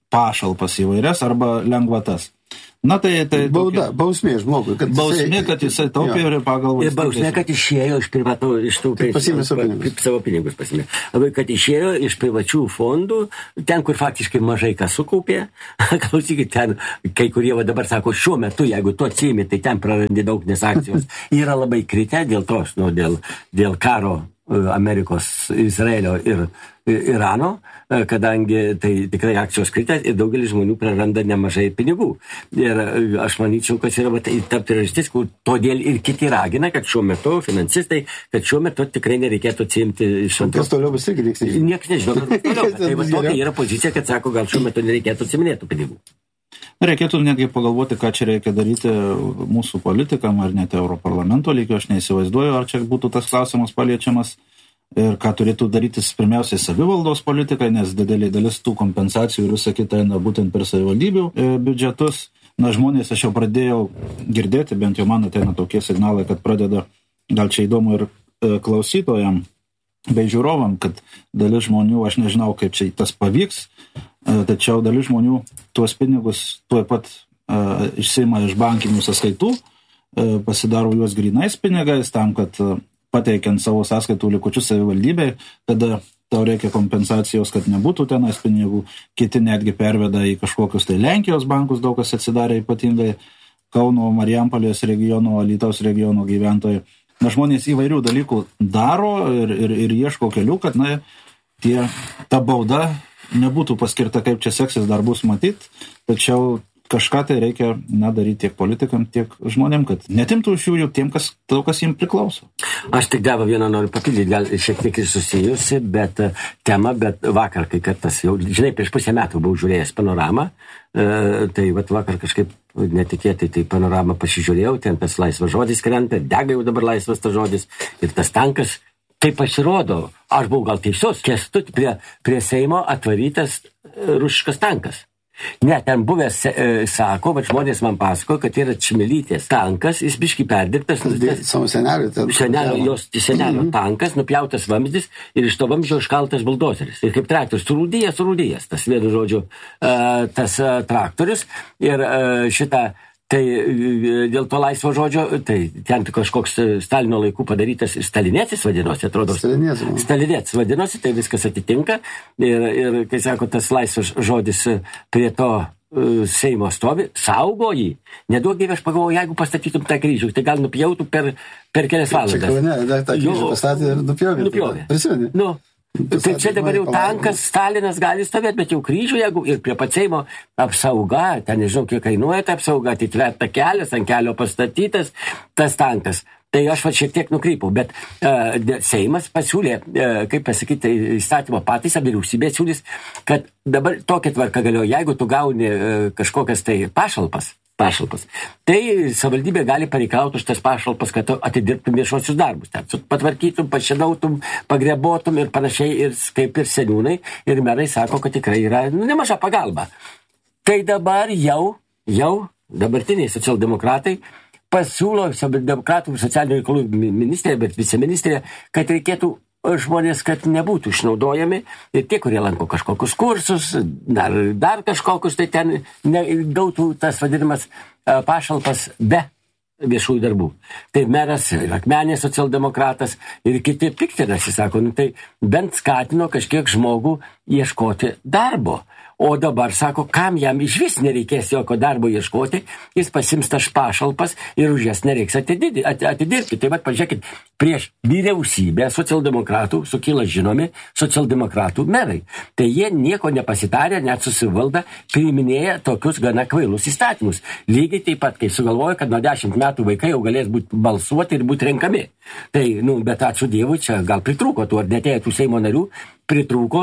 pašalpas įvairias arba lengvatas. Na tai... tai Bauda, bausmė žmogui. Kad bausmė, jisai, kad jisai taupė ir pagal valstybės. Ir bausmė, kad išėjo iš privatų, iš tų pasimė savo pinigus. Savo pinigus pasimė. Kad išėjo iš privačių fondų, ten, kur faktiškai mažai kas sukaupė. Klausykit, ten, kai kurie va dabar sako, šiuo metu, jeigu tu atsiimi, tai ten prarandi daug, nes akcijos yra labai kritę dėl tos, nu, dėl, dėl karo Amerikos, Izraelio ir Irano, kadangi tai tikrai akcijos kritę ir daugelis žmonių praranda nemažai pinigų. Ir aš manyčiau, kad yra va, ta priežastis, kur todėl ir kiti ragina, kad šiuo metu, finansistai, kad šiuo metu tikrai nereikėtų atsiimti iš antros. Kas toliau bus irgi reiks nežinau. Niekas nežinau, kad toliau. Tai va tokia yra pozicija, kad sako, gal šiuo metu nereikėtų atsiminėtų pinigų. Reikėtų netgi pagalvoti, ką čia reikia daryti mūsų politikam, ar net Europarlamento lygio, aš neįsivaizduoju, ar čia būtų tas klausimas paliečiamas ir ką turėtų daryti pirmiausiai savivaldos politikai, nes didelė dalis tų kompensacijų ir visą kitą eina būtent per savivaldybių biudžetus. Na, žmonės, aš jau pradėjau girdėti, bent jau man ateina tokie signalai, kad pradeda, gal čia įdomu ir klausytojam bei žiūrovam, kad dalis žmonių, aš nežinau, kaip čia tas pavyks, tačiau dalis žmonių tuos pinigus tuoj pat uh, išsiima iš bankinių sąskaitų, uh, pasidaro juos grynais pinigais tam, kad uh, pateikiant savo sąskaitų likučius savivaldybei, tada tau reikia kompensacijos, kad nebūtų tenais pinigų, kiti netgi perveda į kažkokius tai Lenkijos bankus, daug kas atsidarė ypatingai Kauno, Marijampolės regiono, Alytaus regiono gyventojai. Na, žmonės įvairių dalykų daro ir, ir, ir ieško kelių, kad na, tie, ta bauda nebūtų paskirta, kaip čia seksis, dar bus matyt, tačiau kažką tai reikia na, daryti tiek politikam, tiek žmonėm, kad netimtų iš jų tiem, kas, to, kas jiems priklauso. Aš tik davą vieną noriu papildyti, gal šiek tiek ir susijusi, bet tema, bet vakar, kai kartas jau, žinai, prieš pusę metų buvau žiūrėjęs panoramą, e, tai vat, vakar kažkaip netikėtai tai panoramą pasižiūrėjau, ten tas laisvas žodis krenta, dega jau dabar laisvas tas žodis ir tas tankas. Tai pasirodo, aš buvau gal teisus, Kęstuti prie, prie Seimo atvarytas rusiškas tankas. Ne, ten buvęs e, sako, bet žmonės man pasako, kad yra Čmilytės tankas, jis biškai perdirbtas. Savo senelio. Senelio, jos senelio mm-hmm. tankas, nupjautas vamzdis ir iš to vamzdžio iškaltas buldozeris. Ir kaip traktorius, surūdėjęs, surūdėjęs, tas vienu žodžiu, e, tas e, traktorius ir e, šitą. Tai dėl to laisvo žodžio, tai ten kažkoks Stalino laikų padarytas Stalinėcis vadinosi, atrodo. Stalinėcis. Stalinėcis vadinosi, tai viskas atitinka. Ir, ir kai sako, tas laisvas žodis prie to uh, Seimo stovi, saugo jį. Neduok dieve, aš pagalvoju, jeigu pastatytum tą kryžių, tai gal nupjautų per, per kelias valandas. Čia ne, dar tą kryžių pastatė ir nupjovė. Nupjovė. Prisimeni? Nu. Tai čia dabar jau tankas, Stalinas gali stovėti, bet jau kryžių, jeigu ir prie pat Seimo apsauga, ten nežinau, kiek kainuoja ta apsauga, atitverta kelias, ant kelio pastatytas tas tankas. Tai aš va šiek tiek nukrypau, bet uh, Seimas pasiūlė, uh, kaip pasakyti, įstatymo pataisą, vyriausybė siūlys, kad dabar tokia tvarka galioja, jeigu tu gauni uh, kažkokias tai pašalpas, pašalpas. Tai savivaldybė gali pareikalauti už tas pašalpas, kad atidirbtum viešuosius darbus. Ten patvarkytum, pašėdautum, pagrebotum ir panašiai, ir kaip ir seniūnai, ir merai sako, kad tikrai yra nu, nemaža pagalba. Tai dabar jau, jau dabartiniai socialdemokratai pasiūlo demokratų socialinių reikalų ministrė, bet viceministrė, kad reikėtų žmonės, kad nebūtų išnaudojami ir tie, kurie lanko kažkokius kursus, dar, dar kažkokius, tai ten ne, gautų tas vadinamas pašalpas be viešųjų darbų. Tai meras ir Akmenės socialdemokratas ir kiti piktinasi, sako, nu tai bent skatino kažkiek žmogų ieškoti darbo. O dabar sako, kam jam iš vis nereikės jokio darbo ieškoti, jis pasims tas pašalpas ir už jas nereiks atididi, atidirbti. Tai vat, pažiūrėkit, prieš vyriausybę socialdemokratų sukyla žinomi socialdemokratų merai. Tai jie nieko nepasitarė, net susivalda, priiminėja tokius gana kvailus įstatymus. Lygiai taip pat, kai sugalvoja, kad nuo dešimt metų vaikai jau galės būti balsuoti ir būti renkami. Tai, nu, bet ačiū Dievui, čia gal pritrūko tų, ar netėjo tų Seimo narių, pritrūko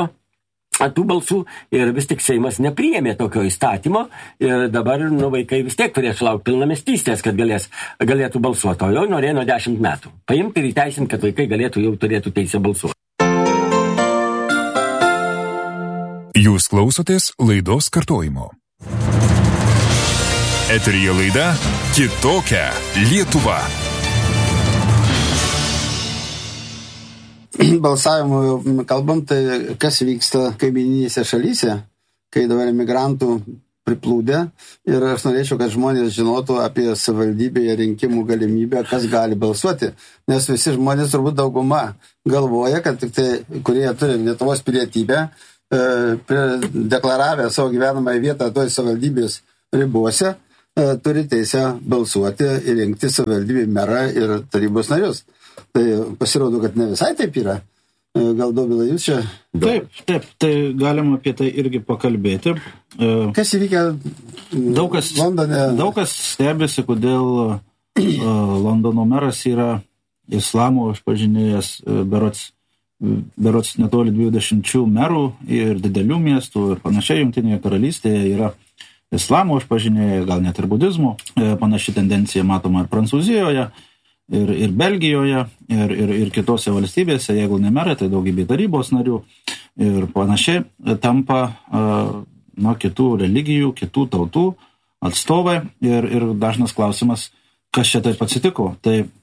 tų balsų ir vis tik Seimas nepriėmė tokio įstatymo ir dabar nu, vaikai vis tiek turės sulaukti pilnamestystės, kad galės, galėtų balsuoti, o jau norėjo nuo dešimt metų. Paimti ir įteisinti, kad vaikai galėtų jau turėtų teisę balsuoti. Jūs klausotės laidos kartojimo. Eteryje laida Kitokia Lietuva. Balsavimo kalbam, tai kas vyksta kaimininėse šalyse, kai dabar migrantų priplūdė ir aš norėčiau, kad žmonės žinotų apie savivaldybėje rinkimų galimybę, kas gali balsuoti, nes visi žmonės, turbūt dauguma, galvoja, kad tik tai, kurie turi Lietuvos pilietybę, e, deklaravę savo gyvenamąją vietą toj savivaldybės ribose, e, turi teisę balsuoti ir rinkti savivaldybį merą ir tarybos narius. Tai pasirodo, kad ne visai taip yra. Gal Dobilai, jūs čia? Taip, taip, tai galima apie tai irgi pakalbėti. Kas įvykia daug kas, Londone? Daug kas stebisi, kodėl uh, Londono meras yra islamo išpažinėjas, berots, berots netoli dvidešimt merų ir didelių miestų ir panašiai Jungtinėje karalystėje yra islamo išpažinėjai, gal net ir budizmo. Panaši tendencija matoma ir Prancūzijoje. Ir, ir Belgijoje, ir, ir, ir kitose valstybėse, jeigu ne merai, tai daugybė tarybos narių ir panašiai tampa uh, nuo kitų religijų, kitų tautų atstovai ir, ir dažnas klausimas, kas čia taip atsitiko. Tai uh,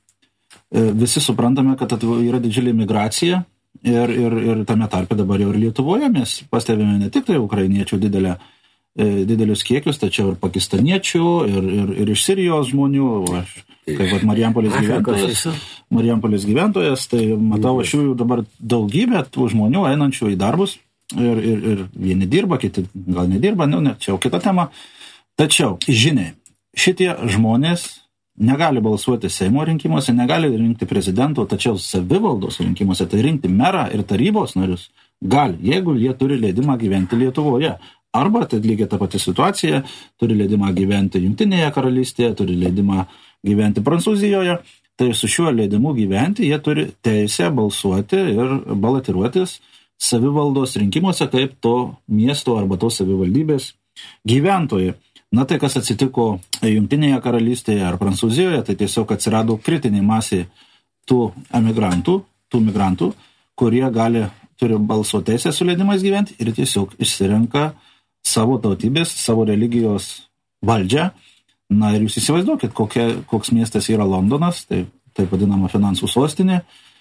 visi suprantame, kad yra didžiulė migracija ir, ir, ir tame tarpe dabar jau ir Lietuvoje mes pastebime ne tik tai ukrainiečių didelę didelius kiekius, tačiau ir pakistaniečių, ir, ir, ir iš Sirijos žmonių, aš, kaip vat, Marijampolės gyventojas, Marijampolės gyventojas, tai matau aš jų dabar daugybę tų žmonių einančių į darbus, ir, ir, ir vieni dirba, kiti gal nedirba, nu, ne, čia jau kita tema. Tačiau, žiniai, šitie žmonės negali balsuoti Seimo rinkimuose, negali rinkti prezidento, tačiau savivaldos rinkimuose, tai rinkti merą ir tarybos narius gali, jeigu jie turi leidimą gyventi Lietuvoje. Arba, tai lygiai ta pati situacija, turi leidimą gyventi Jungtinėje karalystėje, turi leidimą gyventi Prancūzijoje, tai su šiuo leidimu gyventi jie turi teisę balsuoti ir balotiruotis savivaldos rinkimuose kaip to miesto arba tos savivaldybės gyventojai. Na tai, kas atsitiko Jungtinėje karalystėje ar Prancūzijoje, tai tiesiog atsirado kritinė masė tų emigrantų, tų migrantų, kurie gali, turi balsuoti teisę su leidimais gyventi ir tiesiog išsirenka savo tautybės, savo religijos valdžią. Na ir jūs įsivaizduokit, kokia, koks miestas yra Londonas, tai taip vadinama finansų sostinė,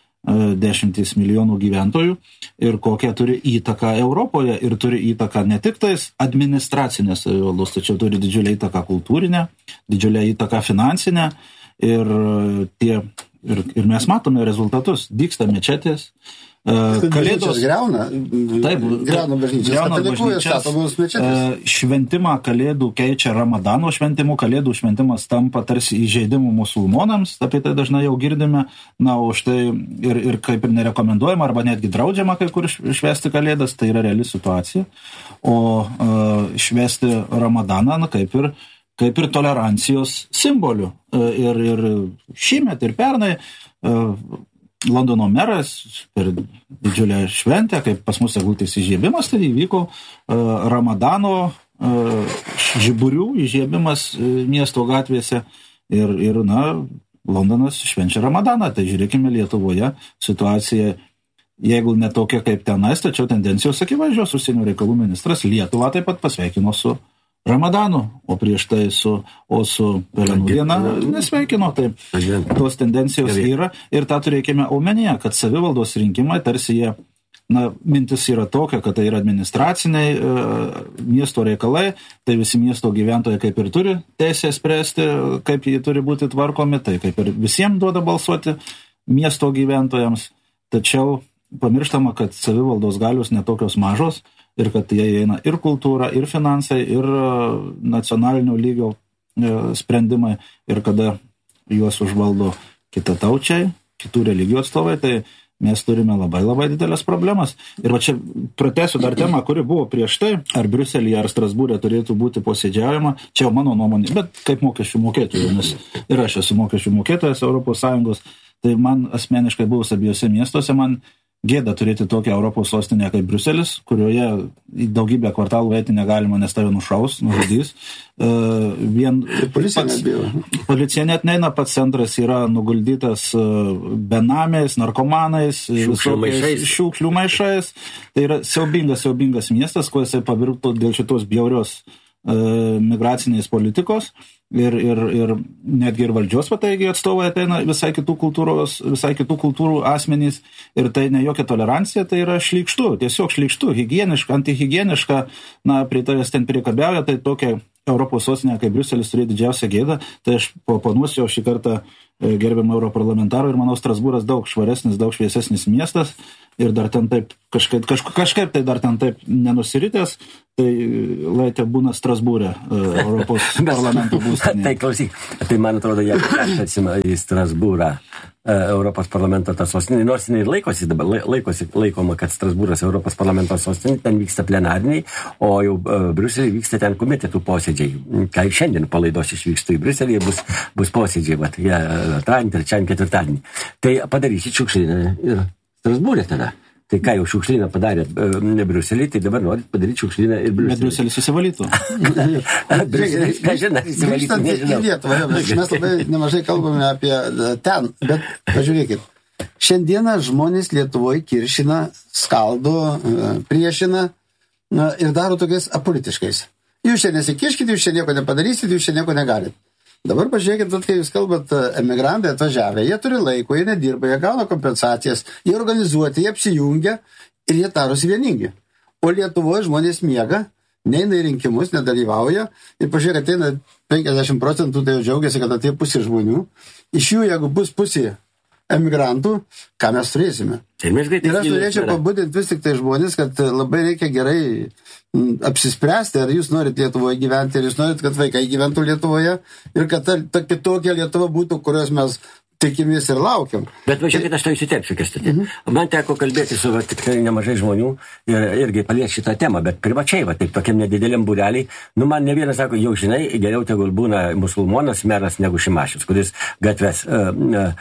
dešimtis milijonų gyventojų ir kokią turi įtaką Europoje ir turi įtaką ne tik tais administracinės savivaldos, tačiau turi didžiulę įtaką kultūrinę, didžiulę įtaką finansinę ir, tie, ir, ir mes matome rezultatus, dygsta mečetės. Kalėdos greuna, taip, greuna bažnyčias, katalikų statomos mečetės. Šventimą Kalėdų keičia Ramadano šventimu, Kalėdų šventimas tampa tarsi įžeidimu musulmonams, apie tai dažnai jau girdime, na, už tai ir, ir kaip ir nerekomenduojama, arba netgi draudžiama kai kur švęsti Kalėdas, tai yra reali situacija, o uh, švęsti Ramadaną, na, kaip ir kaip ir tolerancijos simbolių. Ir, ir šįmet ir pernai uh, Londono meras per didžiulę šventę, kaip pas mus eglutės įžiebimas, tai įvyko uh, Ramadano uh, žiburių įžiebimas uh, miesto gatvėse ir, ir, na, Londonas švenčia Ramadaną. Tai žiūrėkime Lietuvoje situacija, jeigu ne tokia kaip tenais, tačiau tendencijos akivaizdžios. Užsienio reikalų ministras Lietuvą taip pat pasveikino su Ramadanu, o prieš tai su, o su Pelenų diena nesveikino, tai tos tendencijos yra ir tą turėkime omenyje, kad savivaldos rinkimai tarsi jie, na, mintis yra tokia, kad tai yra administraciniai e, miesto reikalai, tai visi miesto gyventojai kaip ir turi teisę spręsti, kaip jie turi būti tvarkomi, tai kaip ir visiems duoda balsuoti miesto gyventojams, tačiau pamirštama, kad savivaldos galios netokios mažos, ir kad jie eina ir kultūra, ir finansai, ir nacionalinio lygio sprendimai, ir kada juos užvaldo kitataučiai, kitų religijų atstovai, tai mes turime labai labai didelės problemas. Ir va čia pratęsiu dar temą, kuri buvo prieš tai, ar Briuselyje, ar Strasbūre turėtų būti posėdžiaujama, čia jau mano nuomonė, bet kaip mokesčių mokėtojų, nes ir aš esu mokesčių mokėtojas Europos Sąjungos, tai man asmeniškai buvus abiejose miestuose, man gėda turėti tokią Europos sostinę kaip Briuselis, kurioje daugybę kvartalų eiti negalima, nes tave nušaus, nužudys. Uh, vien, policija, pats, policija net neina, pats centras yra nuguldytas uh, benamiais, narkomanais, šiukšlių maišais. šiukšlių maišais. Tai yra siaubingas, siaubingas miestas, kuo jisai pavirto dėl šitos bjaurios uh, migracinės politikos. ir, ir, ir netgi ir valdžios pataigiai atstovai ateina visai kitų kultūros, visai kitų kultūrų asmenys ir tai ne jokia tolerancija, tai yra šlykštu, tiesiog šlykštu, higieniška, antihigieniška, na, prie tavęs ten priekabiauja, tai tokia Europos sostinė, kaip Briuselis turi didžiausią gėdą, tai aš panuosiu šį kartą gerbiamą europarlamentarą ir manau Strasbūras daug švaresnis, daug šviesesnis miestas ir dar ten taip kažkaip, kažkaip, kažkaip tai dar ten taip nenusiritęs, tai laitė būna Strasbūrė Europos parlamento būstinėje. Tai klausyk, tai man atrodo, jeigu aš atsima į Strasbūrą Europos parlamento tą sostinį, nors jinai laikosi dabar, laikosi, laikoma, kad Strasbūras Europos parlamento sostinė, ten vyksta plenariniai, o jau Briuselį vyksta ten komitetų posėdžiai. Kai šiandien palaidos išvykstu į Briuselį, bus, bus posėdžiai, vat, jie antradienį, trečiadienį, ketvirtadienį. Tai padarysit šiukšlyną ir Strasbūrė tada. Tai ką jau šiukšlyną padarė ne Briuselį, tai dabar norit padaryti šiukšlyną ir Briuselį. Bet Briuselis įsivalytų. Briuselis, nežinau, įsivalytų, nežinau. Į Lietuvą, mes labai nemažai kalbame apie ten, bet pažiūrėkit, šiandieną žmonės Lietuvoje kiršina, skaldo, priešina ir daro tokiais apolitiškais. Jūs čia nesikiškite, jūs čia nieko nepadarysit, jūs čia nieko negalit. Dabar pažiūrėkit, kai jūs kalbat, emigrantai atvažiavę, jie turi laiko, jie nedirba, jie gauna kompensacijas, jie organizuoti, jie apsijungia ir jie tarosi vieningi. O Lietuvoje žmonės miega, neina į rinkimus, nedalyvauja ir pažiūrėkit, ateina penkiasdešimt procentų, tai jau džiaugiasi, kad atėjo pusė žmonių. Iš jų, jeigu bus pusė emigrantų, ką mes turėsime. Ir aš norėčiau pabudinti vis tik tai žmonės, kad labai reikia gerai apsispręsti, ar jūs norit Lietuvoje gyventi, ar jūs norit, kad vaikai gyventų Lietuvoje ir kad ta, ta kitokia Lietuva būtų, kurios mes tikimės ir laukiam. Bet važiuokit, aš tai įsiterpsiu, Kęstuti. Mm-hmm. Man teko kalbėti su va, tikrai nemažai žmonių ir irgi palies šitą temą, bet privačiai, va, taip tokiam nedideliam būreliai, nu man ne vienas sako, jau žinai, geriau tegul būna musulmonas meras negu Šimašius, kuris gatves, uh,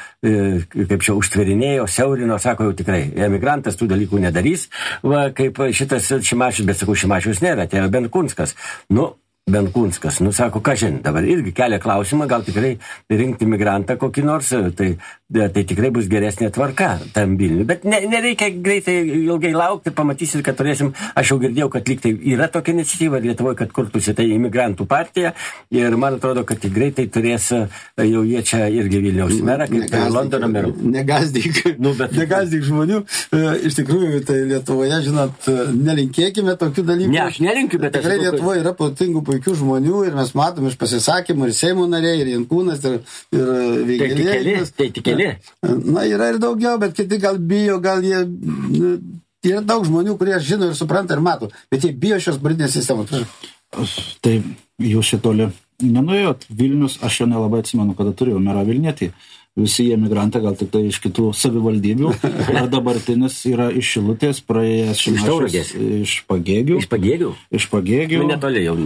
uh, kaip čia, užtverinėjo, siaurino, sako, jau tikrai, emigrantas tų dalykų nedarys, va, kaip šitas Šimašius, bet sakau, Šimašius nėra, tai yra Benkunskas. Nu, Benkunskas, nu sako, ką žin, dabar irgi kelia klausimą, gal tikrai rinkti migrantą kokį nors, tai, tai tikrai bus geresnė tvarka tam Vilniui. Bet ne, nereikia greitai ilgai laukti, pamatysit, kad turėsim, aš jau girdėjau, kad lyg tai yra tokia iniciatyva Lietuvoje, kad kurtųsi tai imigrantų partija ir man atrodo, kad greitai turės jau jie čia irgi Vilniaus merą, kaip tai Londono merų. Negazdyk, nu, bet... negazdyk žmonių. Iš tikrųjų, tai Lietuvoje, žinot, nelinkėkime tokių dalykų. Ne, aš nelinkiu, bet tikrai Lietuvoje yra protingų puikių žmonių ir mes matom iš pasisakymų ir Seimo nariai, ir Jankūnas, ir, ir Vėgėlės. Tai tik keli. Na, yra ir daugiau, bet kiti gal bijo, gal jie... Yra daug žmonių, kurie žino ir supranta ir mato, bet jie bijo šios politinės sistemos. Tai jūs šitoli nenuėjot. Vilnius, aš jo nelabai atsimenu, kada turėjau merą Vilnietį. Visi emigrantai gal tik tai iš kitų savivaldybių, ar dabartinis yra iš Šilutės, praėjęs Šimašius iš Pagėgių. Iš Pagėgių? Iš Pagėgių. Nu, netoli jau.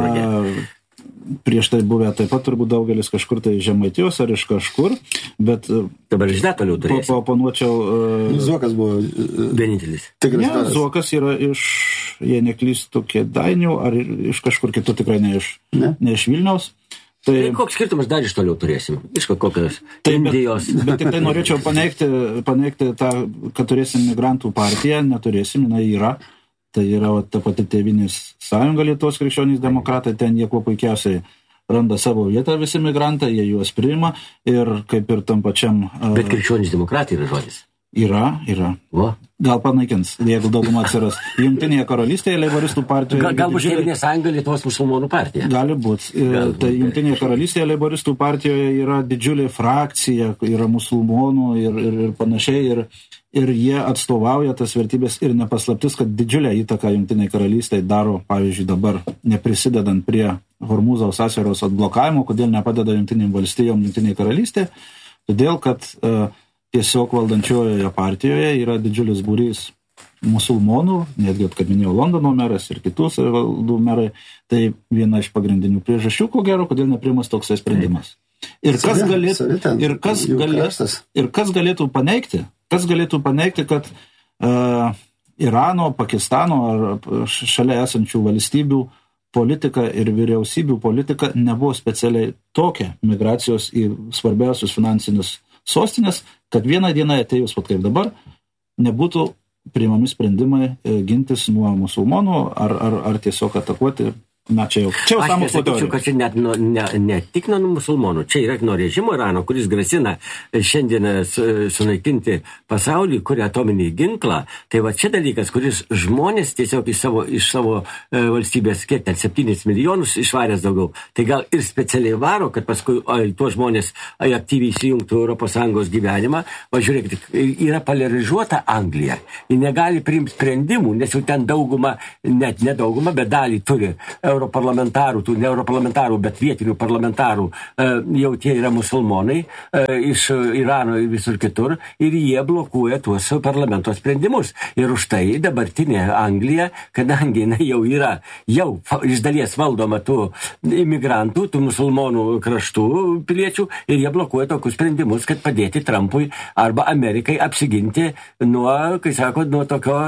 Na, prieš tai buvę taip pat turbūt daugelis kažkur tai Žemaitijos ar iš kažkur, bet... Dabar iš netoliau turėsi. Paponuočiau... Uh, Zuokas buvo... Vienintelis. Ne, Zuokas yra iš, jei neklystų, Kėdainių, ar iš kažkur kitur, tikrai ne iš, ne? Ne iš Vilniaus. Tai, tai koks skirtumas dar iš toliau turėsim? Iš kokios tai, Indijos? Bet, bet tik tai norėčiau paneigti, paneigti tą, kad turėsim migrantų partiją, neturėsim, jinai yra. Tai yra o, ta pati Tėvynės sąjunga Lietuvos krikščionys demokratai, ten jie kuo puikiausiai randa savo vietą visi migrantai, jie juos priima ir kaip ir tam pačiam... Bet krikščionys demokratai yra žodis. Yra, yra. O? Gal panaikins, jeigu dauguma atsiras. Jungtinėje karalystėje leiboristų partijoje... Gal, galbūt Tėvynės sąjunga Lietuvos musulmonų partija? Gali būti. Tai Jungtinėje karalystėje leiboristų partijoje yra didžiulė frakcija, yra musulmonų ir, ir, ir panašiai. Ir, ir jie atstovauja tas vertybės ir nepaslaptis, kad didžiulę įtaką Jungtinėje karalystėje daro, pavyzdžiui, dabar neprisidedant prie Hormūzo sąsiauros atblokavimo, kodėl nepadeda Jungtinėm valstijom Jungtinėje karalystėje. Todėl, kad... Uh, Tiesiog valdančiojoje partijoje yra didžiulis būrys musulmonų, netgi, kaip minėjau, Londono meras ir kitus valdų merai, tai viena iš pagrindinių priežasčių, ko gero, kodėl nepriimas toksai sprendimas. Ir kas galėtų, ir kas galėtų, ir kas galėtų paneigti, kas galėtų paneigti, kad uh, Irano, Pakistano ar šalia esančių valstybių politika ir vyriausybių politika nebuvo specialiai tokia migracijos į svarbiausius finansinius sostinės, kad vieną dieną atėjus, pat kaip dabar, nebūtų priimami sprendimai gintis nuo musulmonų ar, ar, ar tiesiog atakuoti Na, čia jau. Čia jau Aš sąmokslo nesakyčiau, teorija. kad čia net nuo, ne, ne tik nuo musulmonų, čia yra nuo režimo Irano, kuris grasina šiandien sunaikinti pasaulį, kuria atominį ginklą. Tai va čia dalykas, kuris žmonės tiesiog iš savo, iš savo e, valstybės, kiek ten, septynis milijonus išvaręs daugiau. Tai gal ir specialiai varo, kad paskui ai, tuos žmonės ai, aktyviai įsijungtų Europos Sąjungos gyvenimą. Va žiūrėkit, yra polarizuota Anglija. Ji negali priimti sprendimų, nes jau ten dauguma, net nedauguma, bet dalį turi europarlamentarų, tų ne europarlamentarų, bet vietinių parlamentarų, jau tie yra musulmonai iš Irano ir visur kitur, ir jie blokuoja tuos parlamento sprendimus. Ir už tai dabartinė Anglija, kadangi jinai jau yra, jau iš dalies valdoma tų imigrantų, tų musulmonų kraštų piliečių, ir jie blokuoja tokius sprendimus, kad padėti Trumpui arba Amerikai apsiginti nuo, kai sako, nuo tokio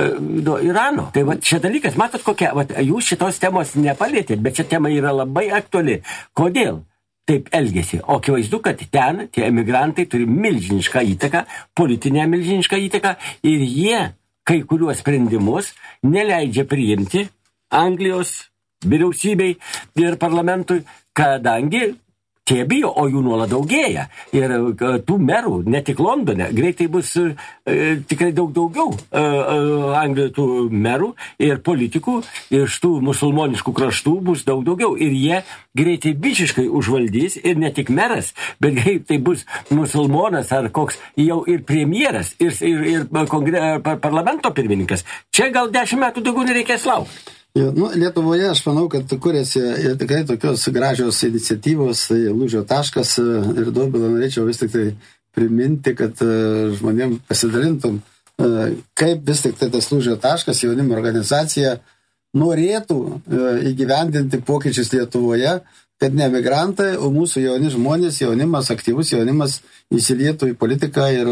nuo Irano. Tai va šia dalykas, matot kokia, va, jūs šitos temos nepalėtėt, bet šia tema yra labai aktuali. Kodėl taip elgėsi? O akivaizdu, kad ten tie emigrantai turi milžinišką įtaką, politinę milžinišką įtaką, ir jie kai kuriuos sprendimus neleidžia priimti Anglijos vyriausybei ir parlamentui, kadangi tie bijo, o jų nuolat daugėja. Ir tų merų, ne tik Londone, greitai bus e, tikrai daug daugiau e, Anglijoje tų merų ir politikų iš tų musulmoniškų kraštų bus daug daugiau. Ir jie greitai bičiškai užvaldys, ir ne tik meras, bet greitai bus musulmonas ar koks jau ir premjeras, ir, ir, ir kongre, parlamento pirmininkas. Čia gal dešimt metų daugiau nereikės laukti. Jo, nu, Lietuvoje aš manau, kad kuriasi ir tikrai tokios gražios iniciatyvos, tai lūžio taškas, ir Dobilą norėčiau vis tik tai priminti, kad žmonėm pasidalintum, kaip vis tik tai tas lūžio taškas, jaunimo organizacija norėtų įgyvendinti pokyčius Lietuvoje, kad ne emigrantai, o mūsų jauni žmonės, jaunimas, aktyvus jaunimas įsilietų į politiką ir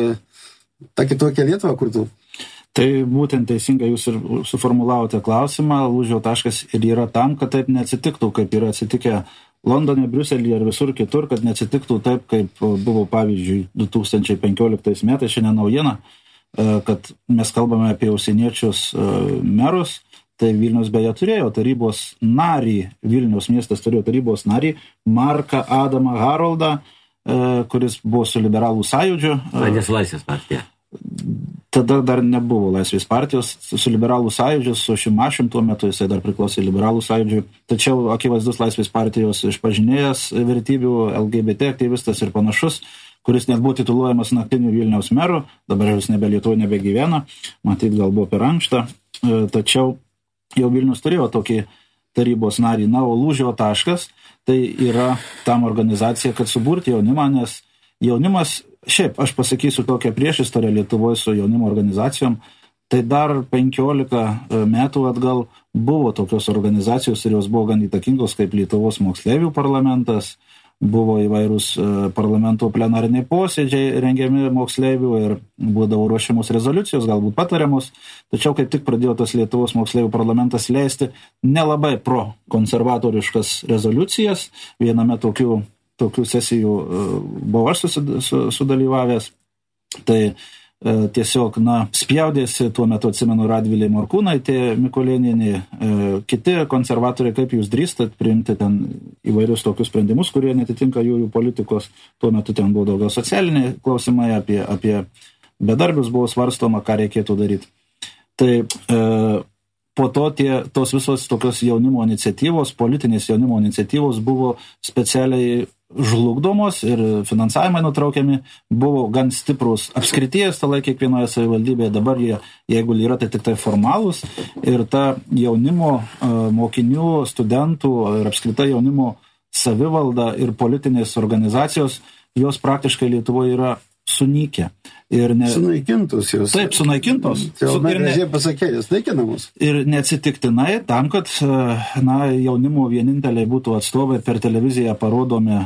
tą kitokią Lietuvą kurtų. Tai būtent teisingai jūs ir suformulavote klausimą, lūžio taškas ir yra tam, kad taip neatsitiktų, kaip yra atsitikę Londone, Briuselyje ir visur kitur, kad neatsitiktų taip, kaip buvo pavyzdžiui du tūkstančiai penkioliktais metais, šiandien naujiena, kad mes kalbame apie užsieniečius merus, tai Vilnius beje turėjo tarybos narį, Vilniaus miestas turėjo tarybos narį, Marką Adamą Haroldą, kuris buvo su liberalų sąjūdžiu. Nes Laisvės partija. Tada dar nebuvo Laisvės partijos, su liberalų sąjūdžiu, su Šimašium tuo metu jisai dar priklausė liberalų sąjūdžiui, tačiau akivaizdus Laisvės partijos išpažinėjas vertybių, L G B T aktyvistas ir panašus, kuris net buvo tituluojamas naktiniu Vilniaus meru, dabar jis nebe Lietuvoje nebegyvena, matyt gal buvo per ankšta, tačiau jau Vilnius turėjo tokį tarybos narį. Na, o lūžio taškas tai yra tam organizacija, kad suburti jaunimą, nes jaunimas, šiaip aš pasakysiu tokią priešistorę Lietuvoje su jaunimo organizacijom, tai dar penkiolika metų atgal buvo tokios organizacijos ir jos buvo gan įtakingos kaip Lietuvos moksleivių parlamentas, buvo įvairūs parlamento plenariniai posėdžiai rengiami moksleivių ir būdavo ruošiamos rezoliucijos, galbūt patariamos, tačiau kaip tik pradėjo tas Lietuvos moksleivių parlamentas leisti nelabai pro konservatoriškas rezoliucijas, viename tokių tokių sesijų buvau aš sudalyvavęs, tai tiesiog, na, spjaudėsi, tuo metu atsimenu Radvilė Morkūnaitė, Mikulėnienė, kiti konservatoriai, kaip jūs drįstat priimti ten įvairius tokius sprendimus, kurie netitinka jų politikos, tuo metu ten buvo daugiau socialiniai klausimai, apie, apie bedarbius buvo svarstoma, ką reikėtų daryti. Tai e, po to tie, tos visos tokios jaunimo iniciatyvos, politinės jaunimo iniciatyvos buvo specialiai žlugdomos ir finansavimai nutraukiami, buvo gan stiprus apskrities talai kiekvienoje savivaldybėje, dabar jie, jeigu yra, tai tik tai formalūs, ir ta jaunimo, mokinių, studentų ir apskritai jaunimo savivalda ir politinės organizacijos, jos praktiškai Lietuvoje yra sunykę. Ir ne... Sunaikintos jos. Taip, sunaikintos. Tai Su... ir ne... pasakė, jos naikinamos. Ir neatsitiktinai tam, kad na, jaunimo vieninteliai būtų atstovai per televiziją parodomi,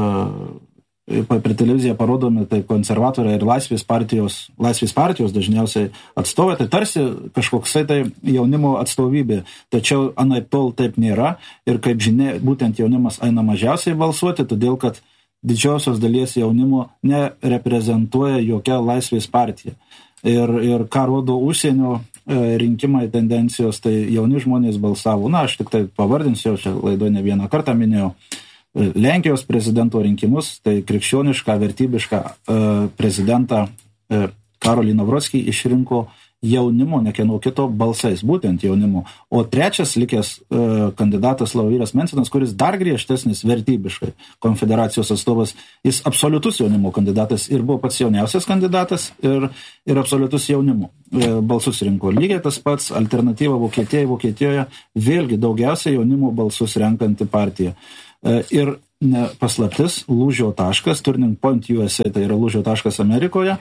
per televiziją parodomi tai konservatoriai ir Laisvės partijos, Laisvės partijos dažniausiai atstovai, tai tarsi kažkoksai tai jaunimo atstovybė. Tačiau anaip tol taip nėra ir kaip žinia, būtent jaunimas eina mažiausiai balsuoti, todėl kad didžiosios dalies jaunimo nereprezentuoja jokia Laisvės partija. Ir, ir ką rodo užsienio rinkimai tendencijos, tai jauni žmonės balsavo. Na, aš tik tai pavardinsiu, čia laidoje ne vieną kartą minėjau. Lenkijos prezidento rinkimus, tai krikščionišką, vertybišką prezidentą Karolį Nawrocki išrinko jaunimo, ne kieno kito balsais, būtent jaunimo. O trečias likęs e, kandidatas Laurynas Mencinas, kuris dar griežtesnis vertybiškai konfederacijos atstovas, jis absoliutus jaunimo kandidatas ir buvo pats jauniausias kandidatas ir, ir absoliutus jaunimo e, balsus rinko. Lygiai tas pats alternatyva Vokietijai, Vokietijoje vėlgi daugiausiai jaunimo balsus renkanti partija. E, ir ne, paslaptis, lūžio taškas, Turning Point U S A, tai yra lūžio taškas Amerikoje,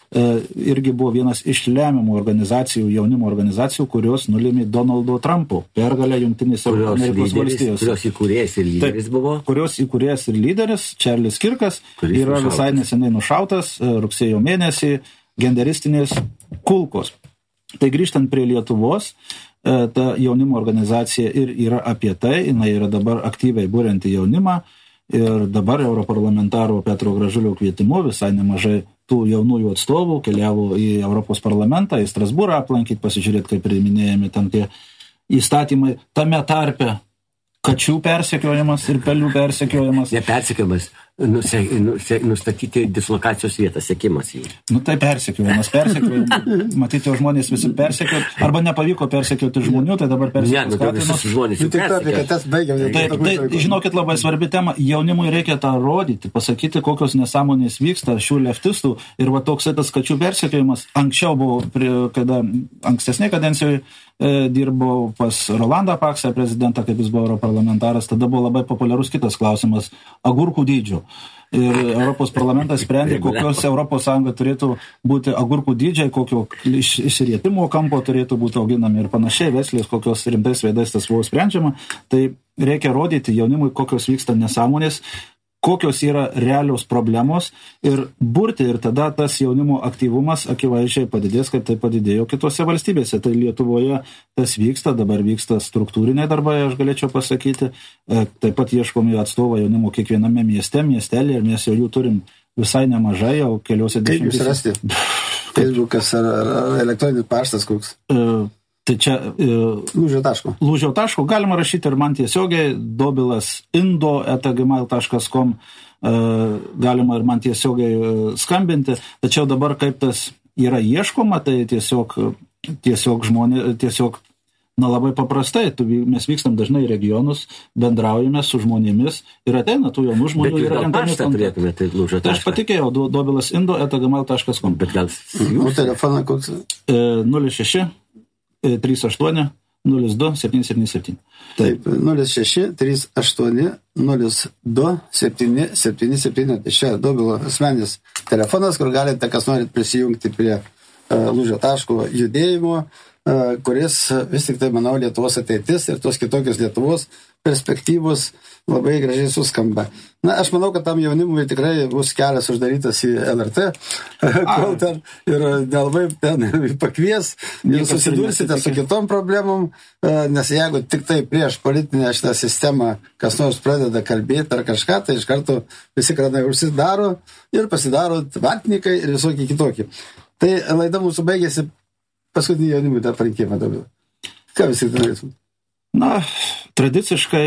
irgi buvo vienas iš lemiamų organizacijų, jaunimo organizacijų, kurios nulėmė Donaldo Trumpo pergalę Jungtinėse Amerikos valstijose. Kurios įkūrėjas ir lyderis buvo. Kurios įkūrėjas ir lyderis, Charles Kirkas, kuris yra nušautas. Visai neseniai nušautas rugsėjo mėnesį genderistinės kulkos. Tai grįžtant prie Lietuvos, ta jaunimo organizacija ir yra apie tai, jinai yra dabar aktyviai būrenti jaunimą ir dabar europarlamentaro Petro Gražulio kvietimu visai nemažai tų jaunųjų atstovų keliavo į Europos parlamentą, į Strasbūrą aplankyti, pasižiūrėti, kaip priiminėjami tam tie įstatymai, tame tarpe kačių persekiojimas ir pelių persekiojimas. Ne persekiojimas, nuse, nuse, nustatyti dislokacijos vietą, sekimas jų. Nu tai persekiojimas, persekiojimas. Matyti, jau žmonės visi persekioti, arba nepavyko persekioti žmonių, tai dabar persekioti skatinus. Žmonės jau persekioti. Tai, tai žinokit, labai svarbi tema, jaunimui reikia tą rodyti, pasakyti, kokios nesąmonės vyksta šių leftistų ir va toks tas kačių persekiojimas. Anksčiau buvo, prie, kada ankstesnė kadencijoje e, dirbau pas Rolandą Paksą, prezidentą, kaip jis buvo europarlamentaras, tada buvo labai populiarus kitas klausimas – agurkų dydžio. Ir Europos parlamentas sprendė, kokios Europos Sąjunga turėtų būti agurkų dydžiai, kokio iš, išsirietimo kampo turėtų būti auginami ir panašiai, veslės, kokios rimtais veidais tas buvo sprendžiama. Tai reikia rodyti jaunimui, kokios vyksta nesąmonės, kokios yra realios problemos ir burti, ir tada tas jaunimo aktyvumas akivaizdžiai padidės, kaip tai padidėjo kitose valstybėse. Tai Lietuvoje tas vyksta, dabar vyksta struktūriniai darbai, aš galėčiau pasakyti. Taip pat ieškomi atstovo jaunimo kiekviename mieste, miestelė, ir mes jau jų turim visai nemažai, jau keliuose dešimtys. Kaip jūs rasti? Facebookas ar, ar elektroninis paštas koks? Uh, Tai čia e, lūžio taško. Lūžio taško galima rašyti ir man tiesiogiai dobilas indo eta gmail taškas com, e, galima ir man tiesiogiai e, skambinti, tačiau dabar kaip tas yra ieškoma, tai tiesiog, tiesiog žmonė, tiesiog, na labai paprastai, tu, mes vykstam dažnai į regionus, bendraujame su žmonėmis ir ateina tų jaunų žmonių. Bet gal paštą turėtume, tai lūžio tašką. Tai aš patikėjau, do, dobilas indo eta gmail taškas com. Bet gal jūs? O telefoną koks? E, nulis šeši trys aštuoni nulis du septyni septyni septyni. Taip, nulis šeši trys aštuoni nulis du septyni septyni septyni. Tai čia dobilo asmenis telefonas, kur galite, kas norit prisijungti prie uh, lūžio taško judėjimo, uh, kuris vis tik tai, manau, Lietuvos ateitis ir tos kitokios Lietuvos perspektyvos labai gražiai suskamba. Na, aš manau, kad tam jaunimui tikrai bus kelias uždarytas į L R T, kol ten ir nelabai ten pakvies ir susidursite su kitom problemom, nes jeigu tik tai prieš politinę šitą sistemą kas nors pradeda kalbėti ar kažką, tai iš karto visi kranai užsidaro ir pasidaro vatnikai ir visokie kitokie. Tai laida mūsų baigėsi paskutinį jaunimui tą parinkimą dabar. Ką visi norėtum? Na, tradiciškai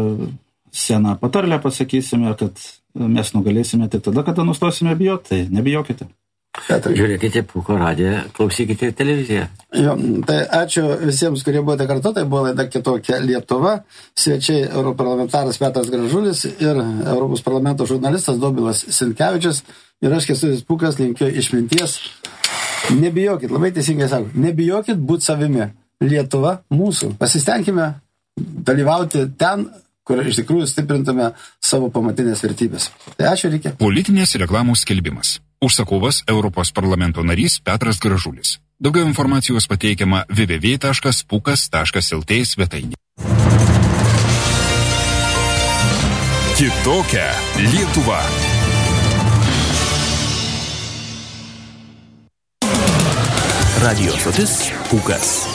seną patarlę pasakysime, kad mes nugalėsime tik tada, kada nustosime bijoti, tai nebijokite. Petrai. Žiūrėkite Pūko radiją, klausykite televiziją. Jo, tai ačiū visiems, kurie buvote kartu, tai buvo laida Kitokia Lietuva, svečiai europarlamentaras Petras Gražulis ir Europos parlamento žurnalistas Dobilas Sinkevičius ir aš Kęstutis Pūkas linkiu išminties. Nebijokit, labai teisingai sako, nebijokit būti savimi. Lietuva mūsų. Pasistengime dalyvauti ten, kur iš tikrųjų stiprintume savo pamatinės vertybės. Tai ačiū, reikia. Politinės reklamos skelbimas. Užsakovas Europos parlamento narys Petras Gražulis. Daugiau informacijos pateikiama w w w taškas pukas taškas l t svetainė. Kitokia Lietuva. Radio stotis Pūkas.